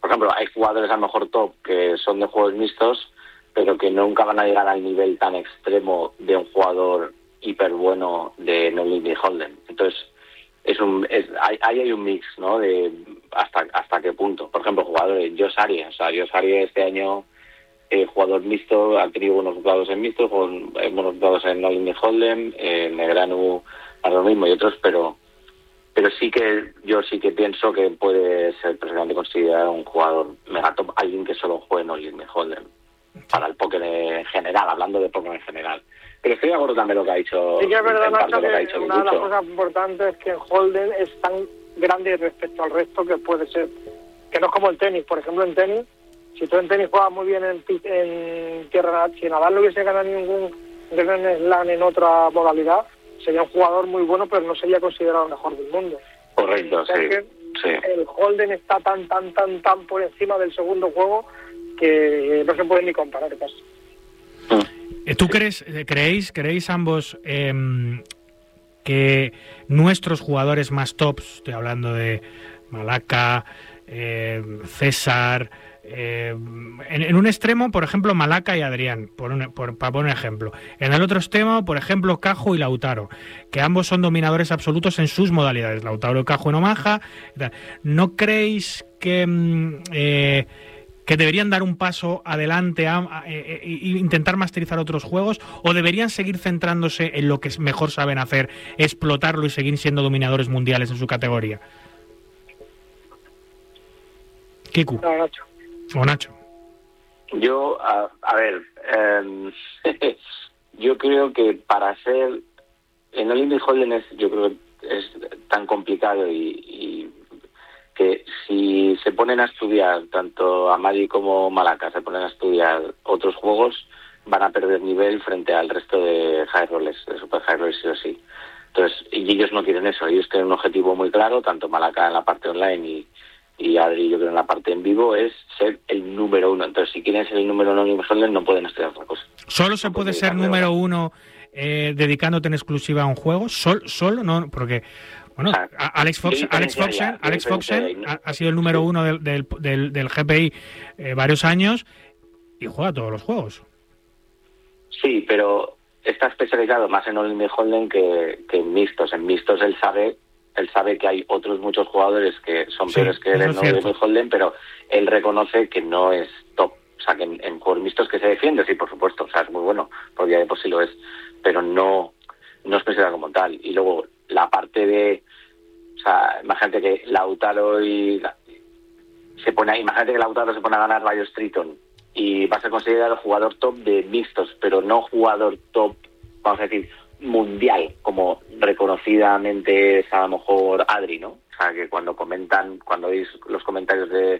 por ejemplo, hay jugadores a lo mejor top que son de juegos mixtos, pero que nunca van a llegar al nivel tan extremo de un jugador hiper bueno de Nolan y Holden. Entonces, es un, es, ahí hay, hay un mix, ¿no? De hasta hasta qué punto. Por ejemplo, jugadores, Josh Ari, o sea, Josh Ari este año, eh, jugador mixto, ha tenido buenos resultados en mixto, con eh, buenos resultados en Nolan y Holden, eh, Negreanu a lo mismo y otros, pero pero sí que yo sí que pienso que puede ser perfectamente considerado un jugador megatop, alguien que solo juegue Nolan y Holden para el póker en general, hablando de póker en general. Pero estoy de acuerdo también lo que ha dicho. Sí que es verdad, Nacho, que, que ha dicho una de las cosas importantes es que Holden es tan grande respecto al resto que puede ser, que no es como el tenis. Por ejemplo, en tenis, si tú en tenis juegas muy bien en, en tierra, si Nadal no hubiese ganado ningún Grand Slam en otra modalidad, sería un jugador muy bueno, pero no sería considerado el mejor del mundo. Correcto, sí, sí. El Holden está tan, tan, tan, tan por encima del segundo juego que no se puede ni comparar casi. ¿Tú crees, creéis, creéis ambos eh, que nuestros jugadores más tops, estoy hablando de Malaca, eh, César, eh, en, en un extremo, por ejemplo, Malaca y Adrián, por un, por, para poner un ejemplo. En el otro extremo, por ejemplo, Cajo y Lautaro, que ambos son dominadores absolutos en sus modalidades. Lautaro y Cajo en Omaha. ¿No creéis que... Eh, que deberían dar un paso adelante e intentar masterizar otros juegos, o deberían seguir centrándose en lo que mejor saben hacer, explotarlo y seguir siendo dominadores mundiales en su categoría? Kiku. No, Nacho. O Nacho. Yo, a, a ver, eh, yo creo que para ser en Olympic Holden es, yo creo que es tan complicado y, y que si se ponen a estudiar, tanto Amadi como Malaca, se ponen a estudiar otros juegos, van a perder nivel frente al resto de high rollers, de super high rollers sí o sí. Entonces, y ellos no quieren eso, ellos tienen un objetivo muy claro, tanto Malaca en la parte online y, y Adri, yo creo, en la parte en vivo, es ser el número uno. Entonces, si quieren ser el número uno en Holder, no pueden estudiar otra cosa. ¿Solo se puede ser número uno eh, dedicándote en exclusiva a un juego? ¿Sol, ¿Solo? No, porque... Bueno, o sea, Alex Fox, Alex Foxen, Alex Foxen ha, ha sido el número uno del, del, del, del G P I eh, varios años y juega todos los juegos. Sí, pero está especializado más en Olympic Holden que, que en mixtos. En mixtos él sabe, él sabe que hay otros muchos jugadores que son sí, peores que él en Olympic Holden, pero él reconoce que no es top. O sea, que en, en juegos mixtos que se defiende, sí, por supuesto. O sea, es muy bueno, por día de por sí lo es, pero no, no es especializado como tal. Y luego la parte de, o sea, imagínate que Lautaro y se pone, imagínate que Lautaro se pone a ganar varios Triton y va a ser considerado jugador top de mixtos, pero no jugador top, vamos a decir, mundial, como reconocidamente es a lo mejor Adri, ¿no? O sea, que cuando comentan, cuando veis los comentarios de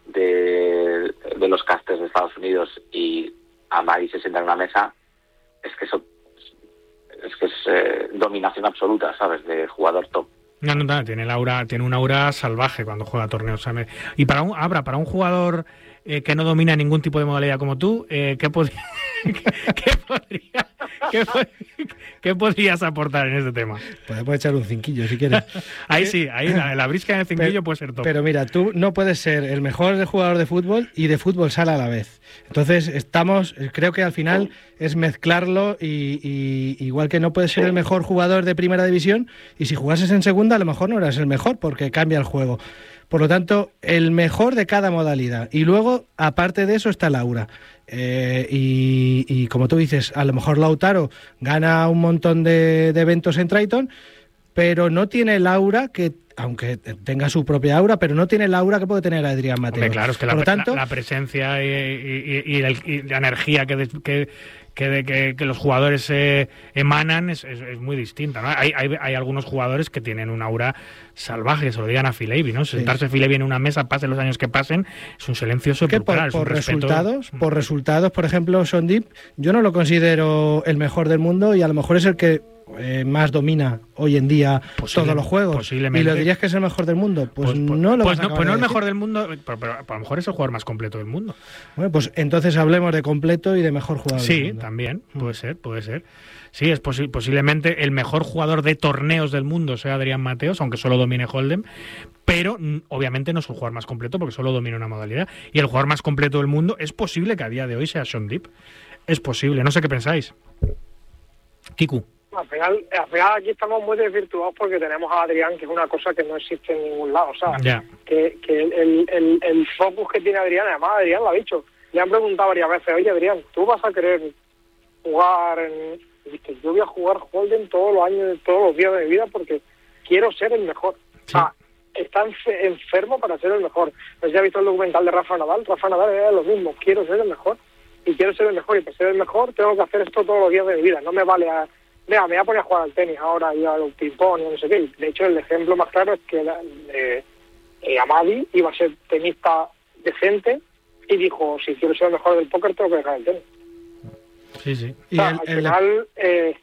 de, de los casters de Estados Unidos y Amadi se sienta en una mesa, es que eso es que es eh, dominación absoluta, ¿sabes? De jugador top. No, no, no, tiene el aura, tiene un aura salvaje cuando juega torneos. ¿Sabes? Y para un, Abra, para un jugador eh, que no domina ningún tipo de modalidad como tú, eh, ¿qué, pod ¿qué, qué, podría, qué, pod ¿qué podrías aportar en este tema? Podemos echar un cinquillo si quieres. Ahí sí, ahí la, la brisca en el cinquillo pero, puede ser top. Pero mira, tú no puedes ser el mejor jugador de fútbol y de fútbol sala a la vez. Entonces estamos, creo que al final es mezclarlo y, y igual que no puedes ser el mejor jugador de primera división y si jugases en segunda a lo mejor no eras el mejor porque cambia el juego. Por lo tanto, el mejor de cada modalidad. Y luego, aparte de eso, está Laura. Eh, y, y como tú dices, a lo mejor Lautaro gana un montón de, de eventos en Triton, pero no tiene el aura que, aunque tenga su propia aura, pero no tiene el aura que puede tener Adrián Mateo. Hombre, claro, es que Por la, lo tanto, la, la presencia y, y, y, el, y la energía que... De, que Que, de, que, que los jugadores eh, emanan es, es, es muy distinta, ¿no? Hay, hay, hay algunos jugadores que tienen un aura salvaje, que se lo digan a Phil Ivey, ¿no? Sentarse sí. Phil Ivey en una mesa, pasen los años que pasen, es un silencio sepulcral. Por, por resultados, por resultados, por ejemplo, Sondip, yo no lo considero el mejor del mundo y a lo mejor es el que eh, más domina hoy en día Posible, todos los juegos. Posiblemente. ¿Y lo dirías que es el mejor del mundo? Pues, Pues, no lo pues vas a no, acabar pues no de el mejor decir. del mundo, pero, pero a lo mejor es el jugador más completo del mundo. Bueno, pues entonces hablemos de completo y de mejor jugador del Sí, mundo. también, Mm. puede ser, puede ser. Sí, es posi- posiblemente el mejor jugador de torneos del mundo sea Adrián Mateos, aunque solo domine Hold'em, pero mm, obviamente no es el jugador más completo porque solo domina una modalidad. Y el jugador más completo del mundo es posible que a día de hoy sea Shaun Deeb. Es posible, no sé qué pensáis. Kiku. Al final, al final aquí estamos muy desvirtuados porque tenemos a Adrián, que es una cosa que no existe en ningún lado. O sea, Ya. que, que el, el, el focus que tiene Adrián, además Adrián lo ha dicho, le han preguntado varias veces, oye Adrián, ¿tú vas a querer jugar en...? Y dice, yo voy a jugar Hold'em todos los años, todos los días de mi vida porque quiero ser el mejor. Sí. O sea, está enfe- enfermo para ser el mejor. No sé si ha visto el documental de Rafa Nadal. Rafa Nadal era lo mismo, quiero ser el mejor. Y quiero ser el mejor, y para ser el mejor tengo que hacer esto todos los días de mi vida. No me vale a... Mira, me voy a poner a jugar al tenis ahora y al ping-pong y no sé qué. De hecho, el ejemplo más claro es que la, eh, eh, Amadi iba a ser tenista decente y dijo, si quiero ser el mejor del póker tengo que dejar el tenis. Sí, sí. O sea, al final, eh,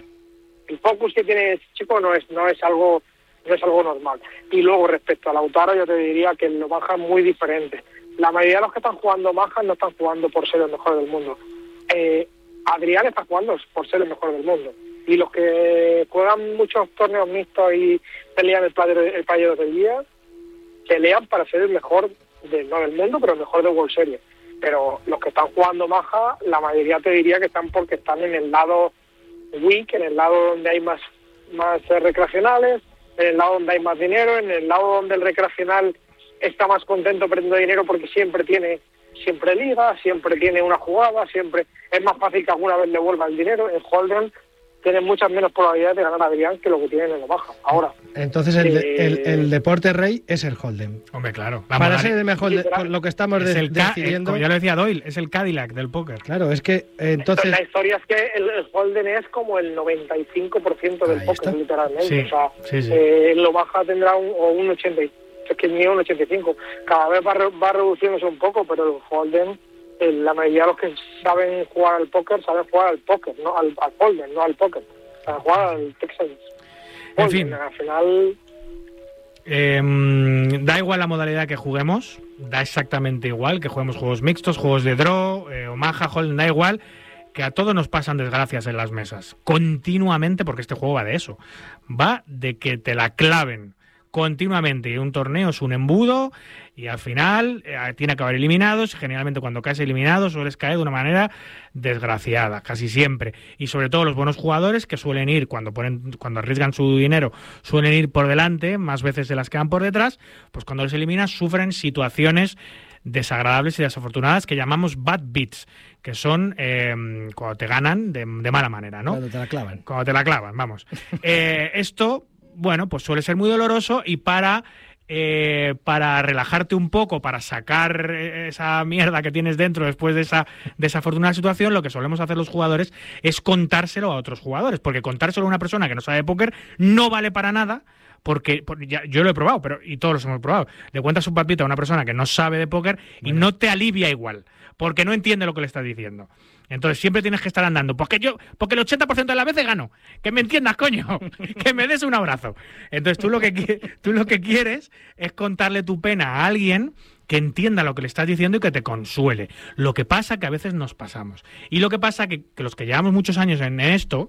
el focus que tiene ese chico no es no es algo no es algo normal. Y luego, respecto al Lautaro, yo te diría que lo Maja es muy diferente. La mayoría de los que están jugando Maja no están jugando por ser el mejor del mundo. Eh, Adrián está jugando por ser el mejor del mundo. Y los que juegan muchos torneos mixtos y pelean el playero, el playero del día, pelean para ser el mejor, de, no del mundo, pero el mejor de World Series. Pero los que están jugando Maja, la mayoría te diría que están porque están en el lado weak, en el lado donde hay más, más eh, recreacionales, en el lado donde hay más dinero, en el lado donde el recreacional está más contento perdiendo dinero porque siempre tiene siempre liga, siempre tiene una jugada, siempre es más fácil que alguna vez le vuelva el dinero. En Hold'em tiene muchas menos probabilidades de ganar a Adrián que lo que tienen en la baja. Ahora, entonces el, eh, el, el deporte rey es el Hold'em. Hombre, claro. Para Vamos, ser el mejor, de, literal, lo que estamos es de, el Ca- eh, decidiendo... como ya lo decía Doyle, es el Cadillac del póker. Claro, es que eh, entonces... la historia es que el, el Hold'em es como el noventa y cinco por ciento del Ahí póker, está. literalmente. Sí, o sea, sí, sí. Eh, lo baja tendrá un, o un ochenta, es que ni un ochenta y cinco. Cada vez va, re, va reduciéndose un poco, pero el Hold'em, eh, la mayoría de los que saben jugar al póker saben jugar al póker, no al, al Hold'em, no al póker. Saben jugar al Texas. En fin. Al final... Eh, da igual la modalidad que juguemos, da exactamente igual que juguemos juegos mixtos, juegos de draw, eh, Omaha, Hold'em, da igual, que a todos nos pasan desgracias en las mesas, continuamente, porque este juego va de eso, va de que te la claven continuamente, y un torneo es un embudo y al final eh, tiene que haber eliminados. Generalmente cuando caes eliminado sueles caer de una manera desgraciada, casi siempre, y sobre todo los buenos jugadores que suelen ir cuando ponen cuando arriesgan su dinero suelen ir por delante más veces de las que van por detrás. Pues cuando les eliminas sufren situaciones desagradables y desafortunadas que llamamos bad beats, que son eh, cuando te ganan de, de mala manera, ¿no? Cuando te la clavan. Cuando te la clavan, vamos. Eh, esto, bueno, pues suele ser muy doloroso, y para eh, para relajarte un poco, para sacar esa mierda que tienes dentro después de esa desafortunada situación, lo que solemos hacer los jugadores es contárselo a otros jugadores, porque contárselo a una persona que no sabe de póker no vale para nada. Porque, porque ya, yo lo he probado, pero y todos los hemos probado. Le cuentas un papito a una persona que no sabe de póker y bueno, no te alivia igual, porque no entiende lo que le estás diciendo. Entonces siempre tienes que estar andando. Porque yo, porque el ochenta por ciento de las veces gano. Que me entiendas, coño. Que me des un abrazo. Entonces tú lo que tú lo que quieres es contarle tu pena a alguien que entienda lo que le estás diciendo y que te consuele. Lo que pasa que a veces nos pasamos. Y lo que pasa que, que los que llevamos muchos años en esto,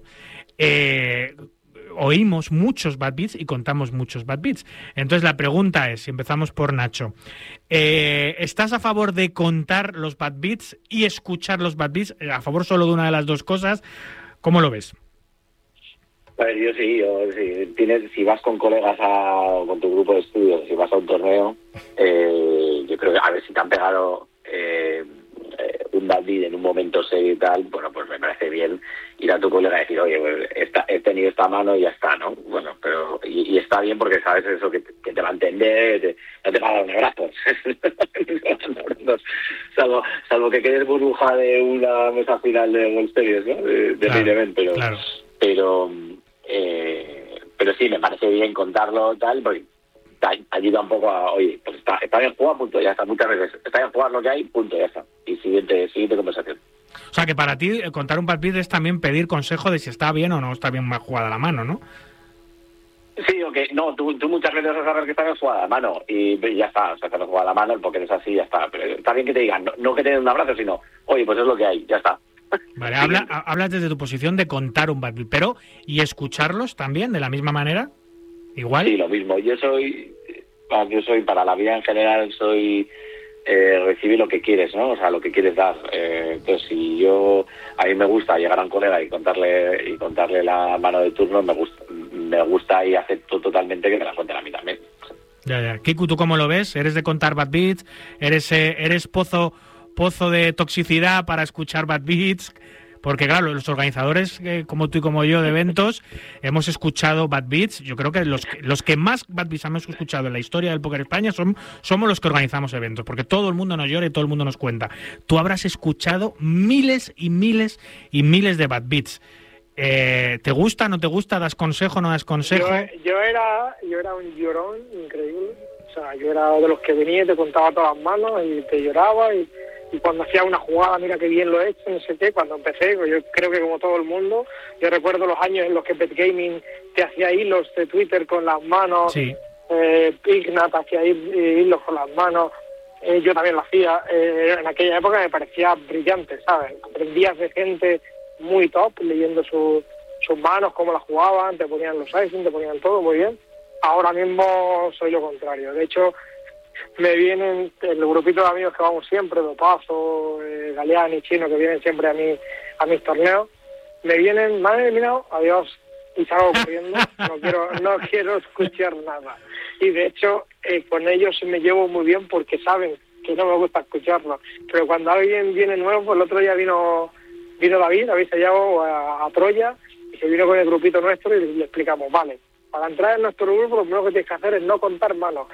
eh, oímos muchos bad beats y contamos muchos bad beats. Entonces la pregunta es, si empezamos por Nacho, eh, ¿estás a favor de contar los bad beats y escuchar los bad beats? ¿A favor solo de una de las dos cosas? ¿Cómo lo ves? A ver, yo sí, yo sí. Tienes, si vas con colegas a, con tu grupo de estudios, si vas a un torneo, eh, yo creo que a ver si te han pegado eh, eh, un bad beat en un momento serio y tal, bueno, pues me parece bien ir a tu colega y decir, oye, pues esta, he tenido esta mano y ya está, ¿no? Bueno, pero y, y está bien porque sabes eso, que, que te va a entender, te, no te va a dar un abrazo. salvo, salvo que quedes burbuja de una mesa final de World Series, ¿no? De, de claro, event, pero, claro. pero, eh, pero sí, me parece bien contarlo tal, porque te ayuda un poco a, oye, pues está, está bien jugado, punto, ya está, muchas veces, está bien jugar lo que hay, punto, ya está. Y siguiente, siguiente conversación. O sea, que para ti eh, contar un bad beat es también pedir consejo de si está bien o no está bien mal jugada la mano, ¿no? Sí, o que no, tú, tú muchas veces vas a saber que está bien jugada la mano y ya está, o sea, que no jugada la mano, el póker es así, ya está. Pero está bien que te digan, no, no que te den un abrazo, sino, oye, pues es lo que hay, ya está. Vale, habla, hablas desde tu posición de contar un bad beat, pero ¿y escucharlos también de la misma manera? ¿Igual? Sí, lo mismo. Yo soy, yo soy para la vida en general, soy eh, recibir lo que quieres, ¿no? O sea, lo que quieres dar. Eh, entonces, si yo, a mí me gusta llegar a un colega y contarle y contarle la mano de turno, me gusta, me gusta y acepto totalmente que me la cuenten a mí también. Ya, ya. Kiku, ¿tú cómo lo ves? ¿Eres de contar bad beats? ¿Eres, eh, eres pozo, pozo de toxicidad para escuchar bad beats? Porque claro, los organizadores eh, como tú y como yo de eventos hemos escuchado bad beats. Yo creo que los, los que más bad beats hemos escuchado en la historia del Póker España son, somos los que organizamos eventos, porque todo el mundo nos llora y todo el mundo nos cuenta. Tú habrás escuchado miles y miles y miles de bad beats. Eh, ¿Te gusta, no te gusta? ¿Das consejo, no das consejo? Yo, yo era yo era un llorón increíble. O sea, yo era de los que venía y te contaba todas las manos y te lloraba y... Y cuando hacía una jugada, mira qué bien lo he hecho, no sé qué, cuando empecé, yo creo que como todo el mundo, yo recuerdo los años en los que Betgaming te hacía hilos de Twitter con las manos, sí. eh, Ignat hacía hilos con las manos, eh, yo también lo hacía, eh, en aquella época me parecía brillante, ¿sabes? Aprendías de gente muy top, leyendo su, sus manos, cómo las jugaban, te ponían los icing, te ponían todo muy bien. Ahora mismo soy lo contrario, de hecho... Me vienen el grupito de amigos que vamos siempre, Dopazo, eh, Galeani, Chino, que vienen siempre a mi, a mis torneos. Me vienen, me han eliminado, adiós, y salgo corriendo. No quiero, no quiero escuchar nada. Y de hecho, eh, con ellos me llevo muy bien porque saben que no me gusta escucharlo. Pero cuando alguien viene nuevo, pues el otro día vino, vino David, David Sayago a, a Troya, y se vino con el grupito nuestro y le explicamos, vale, para entrar en nuestro grupo lo primero que tienes que hacer es no contar manos.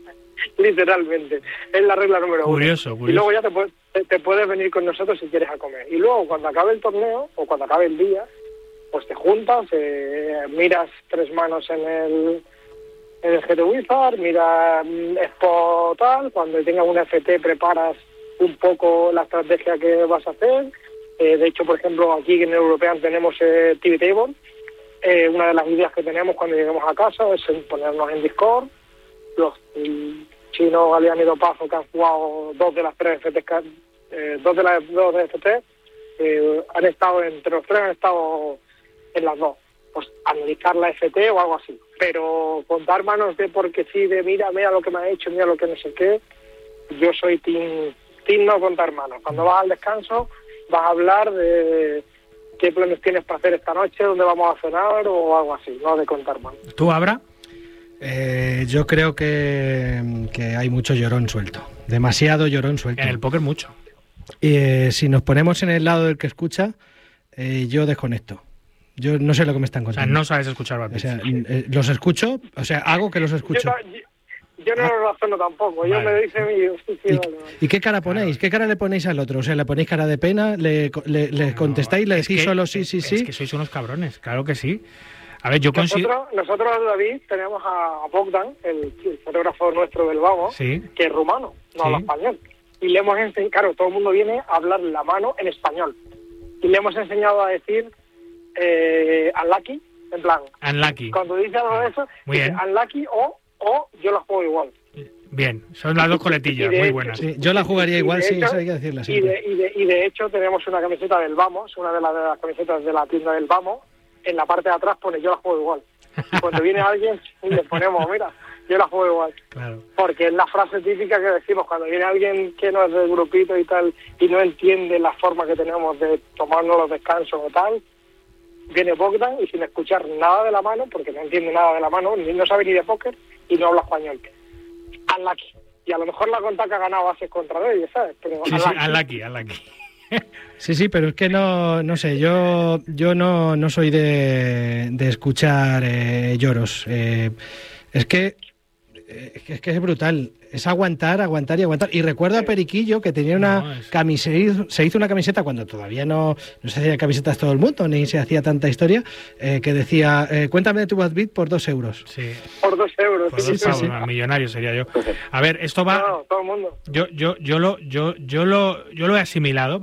Literalmente, es la regla número curioso, uno. Curioso. Y luego ya te, puedes, te, te puedes venir con nosotros si quieres a comer. Y luego cuando acabe el torneo o cuando acabe el día, pues te juntas, eh, miras tres manos en el en el G T Wizard, miras mm, Expo tal, cuando tengas un F T preparas un poco la estrategia que vas a hacer. Eh, de hecho, por ejemplo, aquí en European tenemos eh, T V Table. Eh, una de las ideas que tenemos cuando lleguemos a casa es ponernos en Discord. Los mm, Chino, Galeani y Dopazo, que han jugado dos de las tres F T, eh, dos de las dos de F T, eh, han estado entre los tres, han estado en las dos. Pues analizar la F T o algo así. Pero contar manos de porque sí, de mira, mira lo que me ha hecho, mira lo que no sé qué. Yo soy team, team no contar manos. Cuando vas al descanso, vas a hablar de qué planes tienes para hacer esta noche, dónde vamos a cenar o algo así, no de contar manos. ¿Tú, Abra? Eh, yo creo que, que hay mucho llorón suelto, demasiado llorón suelto. En el póker mucho. Y eh, si nos ponemos en el lado del que escucha, eh, yo desconecto. Yo no sé lo que me están contando. O sea, no sabes escuchar bad beats. O sea, eh, los escucho, o sea, hago que los escucho. Yo, yo, yo no Ah. lo razono tampoco. Yo Vale. me dicen y yo, sí, sí, ¿Y, vale, vale. ¿Y qué cara ponéis? ¿Qué cara le ponéis al otro? O sea, ¿le ponéis cara de pena? ¿Le, le, le contestáis? ¿Le Es decís que- solo sí, sí, es sí? que sois unos cabrones, claro que sí. A ver, yo considero... Nosotros, nosotros, David, tenemos a Bogdan, el, el fotógrafo nuestro del Vamos, Sí. que es rumano, no Sí. habla español. Y le hemos enseñado, claro, todo el mundo viene a hablar la mano en español. Y le hemos enseñado a decir eh, unlucky, en plan, Unlucky. cuando dice algo de eso, Muy dice bien. unlucky o, o yo la juego igual. Bien, son las dos coletillas, Y de muy hecho- buenas. Sí, yo la jugaría Y de igual, sí, hecho- eso hay que decirla Y siempre. de, y, de, y de hecho tenemos una camiseta del Vamos, una de las, de las camisetas de la tienda del Vamos, en la parte de atrás pone yo la juego igual. Y cuando viene alguien le ponemos, mira, yo la juego igual. Claro. Porque es la frase típica que decimos cuando viene alguien que no es del grupito y tal y no entiende la forma que tenemos de tomarnos los descansos o tal, viene Bogdan y sin escuchar nada de la mano, porque no entiende nada de la mano, ni no sabe ni de póker y no habla español. Unlucky. Y a lo mejor la conta que ha ganado bases contra ellos, ¿sabes? Pero Sí, sí, unlucky. unlucky, unlucky. Sí, sí, pero es que no, no sé, yo, yo no, no soy de, de escuchar eh, lloros. Eh, es que eh, es que es brutal. Es aguantar, aguantar y aguantar. Y recuerdo a Periquillo que tenía una No, es- camiseta, se hizo una camiseta cuando todavía no, no se hacían camisetas todo el mundo, ni se hacía tanta historia, eh, que decía, eh, cuéntame de tu bad beat por dos euros. Sí. Por dos euros. Por sí, dos sí, pavos, sí. millonario sería yo. A ver, esto va... No, no, todo el mundo. Yo, yo, yo lo, yo, yo lo, yo lo he asimilado. Porque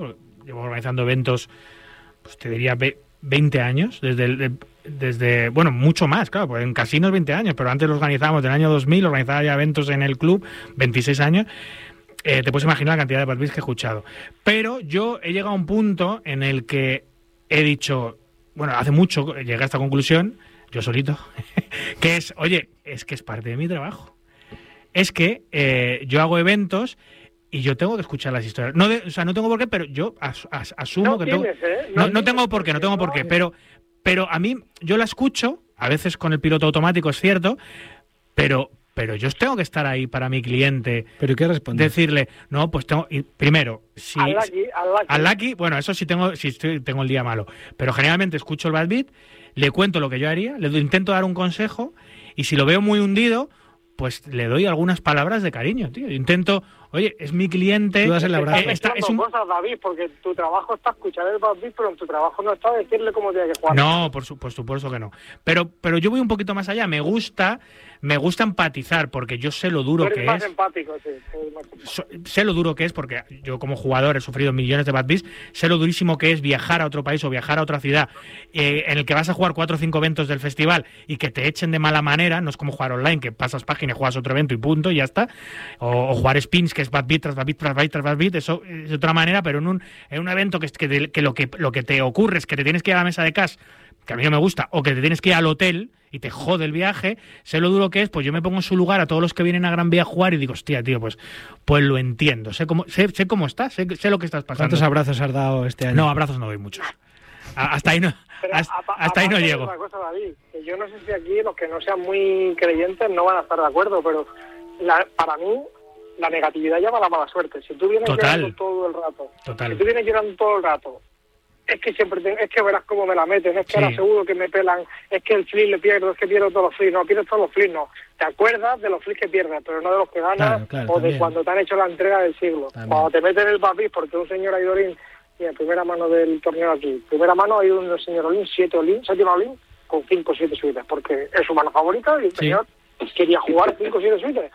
llevo organizando eventos, pues te diría veinte años, desde, el, desde bueno, mucho más, claro, pues en casinos veinte años, pero antes los organizábamos del año dos mil, organizaba ya eventos en el club, veintiséis años. Eh, te puedes imaginar la cantidad de bad beats que he escuchado. Pero yo he llegado a un punto en el que he dicho, bueno, hace mucho llegué a esta conclusión, yo solito, que es, oye, es que es parte de mi trabajo. Es que eh, yo hago eventos y yo tengo que escuchar las historias. No de, o sea, no tengo por qué, pero yo as, as, asumo no que tienes, tengo... ¿eh? No, no, no tengo por qué, no tengo por qué, pero, pero a mí, yo la escucho, a veces con el piloto automático, es cierto, pero... Pero yo tengo que estar ahí para mi cliente. ¿Pero qué responde? Decirle, no, pues tengo... Y primero, si... Al Lucky, al Lucky. Al Lucky, bueno, eso sí tengo, sí estoy, tengo el día malo. Pero generalmente escucho el bad beat, le cuento lo que yo haría, le intento dar un consejo, y si lo veo muy hundido, pues le doy algunas palabras de cariño, tío. Intento, oye, es mi cliente... Tú das el abrazo. Estás Está- es un- cosas, David, porque tu trabajo está escuchar el bad beat, pero en tu trabajo no está decirle cómo tiene que jugar. No, por, su, por supuesto que no. Pero, pero yo voy un poquito más allá. Me gusta, me gusta empatizar, porque yo sé lo Tú duro eres que más es. empático, sí. eres más empático. So- sé lo duro que es, porque yo como jugador he sufrido millones de bad beats, sé lo durísimo que es viajar a otro país o viajar a otra ciudad eh, en el que vas a jugar cuatro o cinco eventos del festival y que te echen de mala manera. No es como jugar online, que pasas página y juegas otro evento y punto, y ya está. O, o jugar spins, que es bad beat tras bad beat tras bad beat tras bad beat, eso es de otra manera, pero en un, en un evento que, que, te- que, lo que lo que te ocurre es que te tienes que ir a la mesa de cash, que a mí no me gusta, o que te tienes que ir al hotel y te jode el viaje, sé lo duro que es, pues yo me pongo en su lugar a todos los que vienen a Gran Vía a jugar y digo, hostia, tío, pues, pues lo entiendo, sé cómo, sé, sé cómo estás, sé, sé lo que estás pasando. ¿Cuántos abrazos has dado este año? No, abrazos no doy muchos. A- hasta ahí no, Pero hasta, apa- hasta ahí no aparte de llego. una cosa, David, que yo no sé si aquí los que no sean muy creyentes no van a estar de acuerdo, pero la- para mí la negatividad llama a la mala suerte. Si tú vienes Total. llorando todo el rato, Total. si tú vienes llorando todo el rato, es que siempre te- es que verás cómo me la meten, es que Sí. ahora seguro que me pelan, es que el flip le pierdo, es que pierdo todos los flips, no, pierdes todos los flips, no. Te acuerdas de los flips que pierdes, pero no de los que ganas Claro, claro, o también. de cuando te han hecho la entrega del siglo. También. Cuando te meten el papis, porque un señor Aidorín, mira, primera mano del torneo aquí, primera mano hay un señor Olin, siete Olin, séptima Olin, con cinco o siete suites, porque es su mano favorita y el Sí. señor quería jugar cinco o siete suites.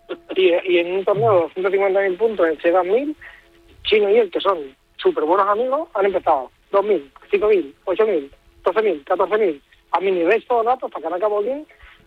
Y, y en un torneo de doscientos cincuenta mil puntos, en Sedan mil, Chino y él, que son súper buenos amigos, han empezado dos mil, cinco mil, ocho mil, doce mil, catorce mil, a mi nivel todos los datos, para que no acabo bien,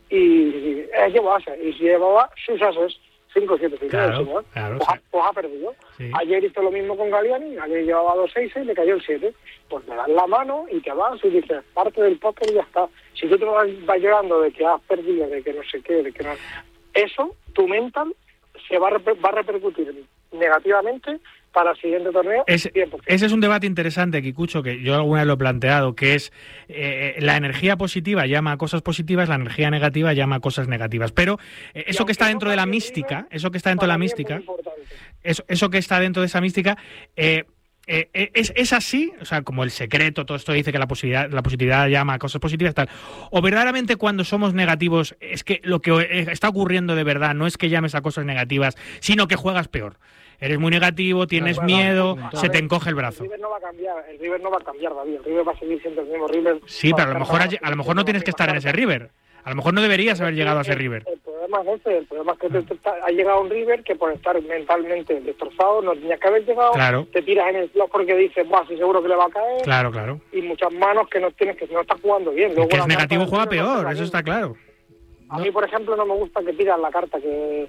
y es llevó ases, y si llevaba sus ases, cinco o siete suites, Claro, el señor, claro, pues, sí. ha, pues ha perdido. Sí. Ayer hizo lo mismo con Galiani, ayer llevaba dos seis y le cayó el siete. Pues me dan la mano y te vas y dices, parte del póker y ya está. Si tú te vas, vas llorando de que has perdido, de que no sé qué, de que no... Eso, tu mental, se va a, reper- va a repercutir negativamente para el siguiente torneo. Ese, cien por ciento. ese es un debate interesante, Kikucho, que yo alguna vez lo he planteado, que es eh, la energía positiva llama a cosas positivas, la energía negativa llama a cosas negativas. Pero eh, Y eso que aunque está no dentro de la cambie el mística, nivel, eso que está dentro de la para mí es muy mística, importante. eso, eso que está dentro de esa mística, eh, eh, eh, es, es así, o sea, como el secreto, todo esto dice que la posibilidad, la positividad llama a cosas positivas, tal. O verdaderamente cuando somos negativos, es que lo que eh, está ocurriendo de verdad no es que llames a cosas negativas, sino que juegas peor. Eres muy negativo, tienes Claro, bueno, miedo, entonces, se A te ver, encoge el brazo. El River no va a cambiar, el River no va a cambiar, David. El River va a seguir siendo el mismo River. Sí, Va pero a lo estar mejor abajo, a lo mejor no tienes que estar en ese cartas. River. A lo mejor no deberías haber llegado a ese El- River. El problema es ese, el problema es que te- te- te- ha llegado un River que por estar mentalmente destrozado no tenía que haber llegado, Claro. te tiras en el slot porque dices, buah, sí seguro que le va a caer, Claro, claro. y muchas manos que no tienes, que no estás jugando bien. El Luego que la es carta negativo del juega River no peor, la eso misma. está claro. A mí, por ejemplo, no me gusta que tiras la carta que...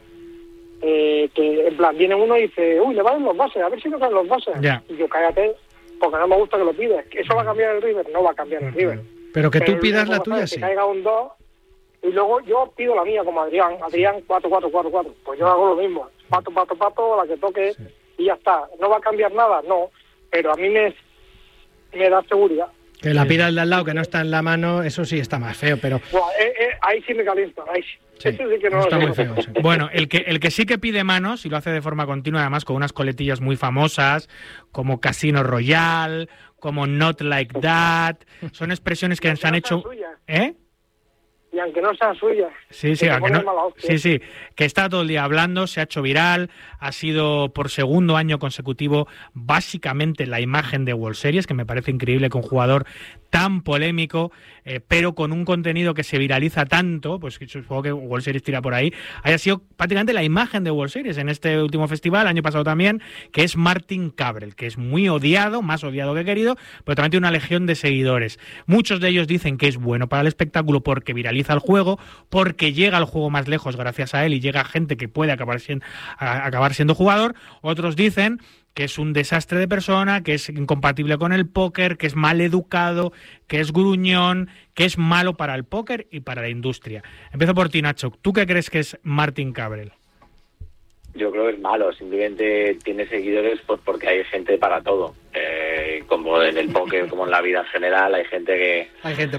Eh, que en plan, viene uno y dice, uy, le van los bases, a ver si no caen los bases. Ya. Y yo, cállate, porque no me gusta que lo pides. ¿Eso va a cambiar el River? No va a cambiar el River. Pero que tú Pero pidas luego, la tuya, ¿sabes? sí. Que caiga un dos y luego yo pido la mía como Adrián. Adrián cuatro cuatro cuatro cuatro. Pues yo hago lo mismo. Pato, pato, pato, la que toque y ya está. ¿No va a cambiar nada? No. Pero a mí me, me da seguridad. Que la pida el de al lado, que no está en la mano, eso sí está más feo, pero... Buah, eh, eh, ahí sí me calienta. Ahí sí. Sí, Eso sí que no está lo muy sé. feo. Sí. Bueno, el que, el que sí que pide manos y lo hace de forma continua, además con unas coletillas muy famosas, como Casino Royale, como Not Like That, son expresiones que se han no hecho... sean suyas. ¿Eh? y aunque no sea suya. Sí, sí, aunque no, sí, sí, que está todo el día hablando, se ha hecho viral, ha sido por segundo año consecutivo básicamente la imagen de World Series, que me parece increíble que un jugador tan polémico, eh, pero con un contenido que se viraliza tanto, pues supongo que World Series tira por ahí, haya sido prácticamente la imagen de World Series en este último festival, año pasado también, que es Martin Cabrel, que es muy odiado, más odiado que querido, pero también tiene una legión de seguidores. Muchos de ellos dicen que es bueno para el espectáculo porque viraliza el juego, porque llega al juego más lejos gracias a él y llega gente que puede acabar siendo, a, acabar siendo jugador. Otros dicen que es un desastre de persona, que es incompatible con el póker, que es mal educado, que es gruñón, que es malo para el póker y para la industria. Empiezo por ti, Nacho. ¿Tú qué crees que es Martin Cabrel? Yo creo que es malo, simplemente tiene seguidores pues porque hay gente para todo. Eh, como en el póker, como en la vida en general, hay gente que, hay gente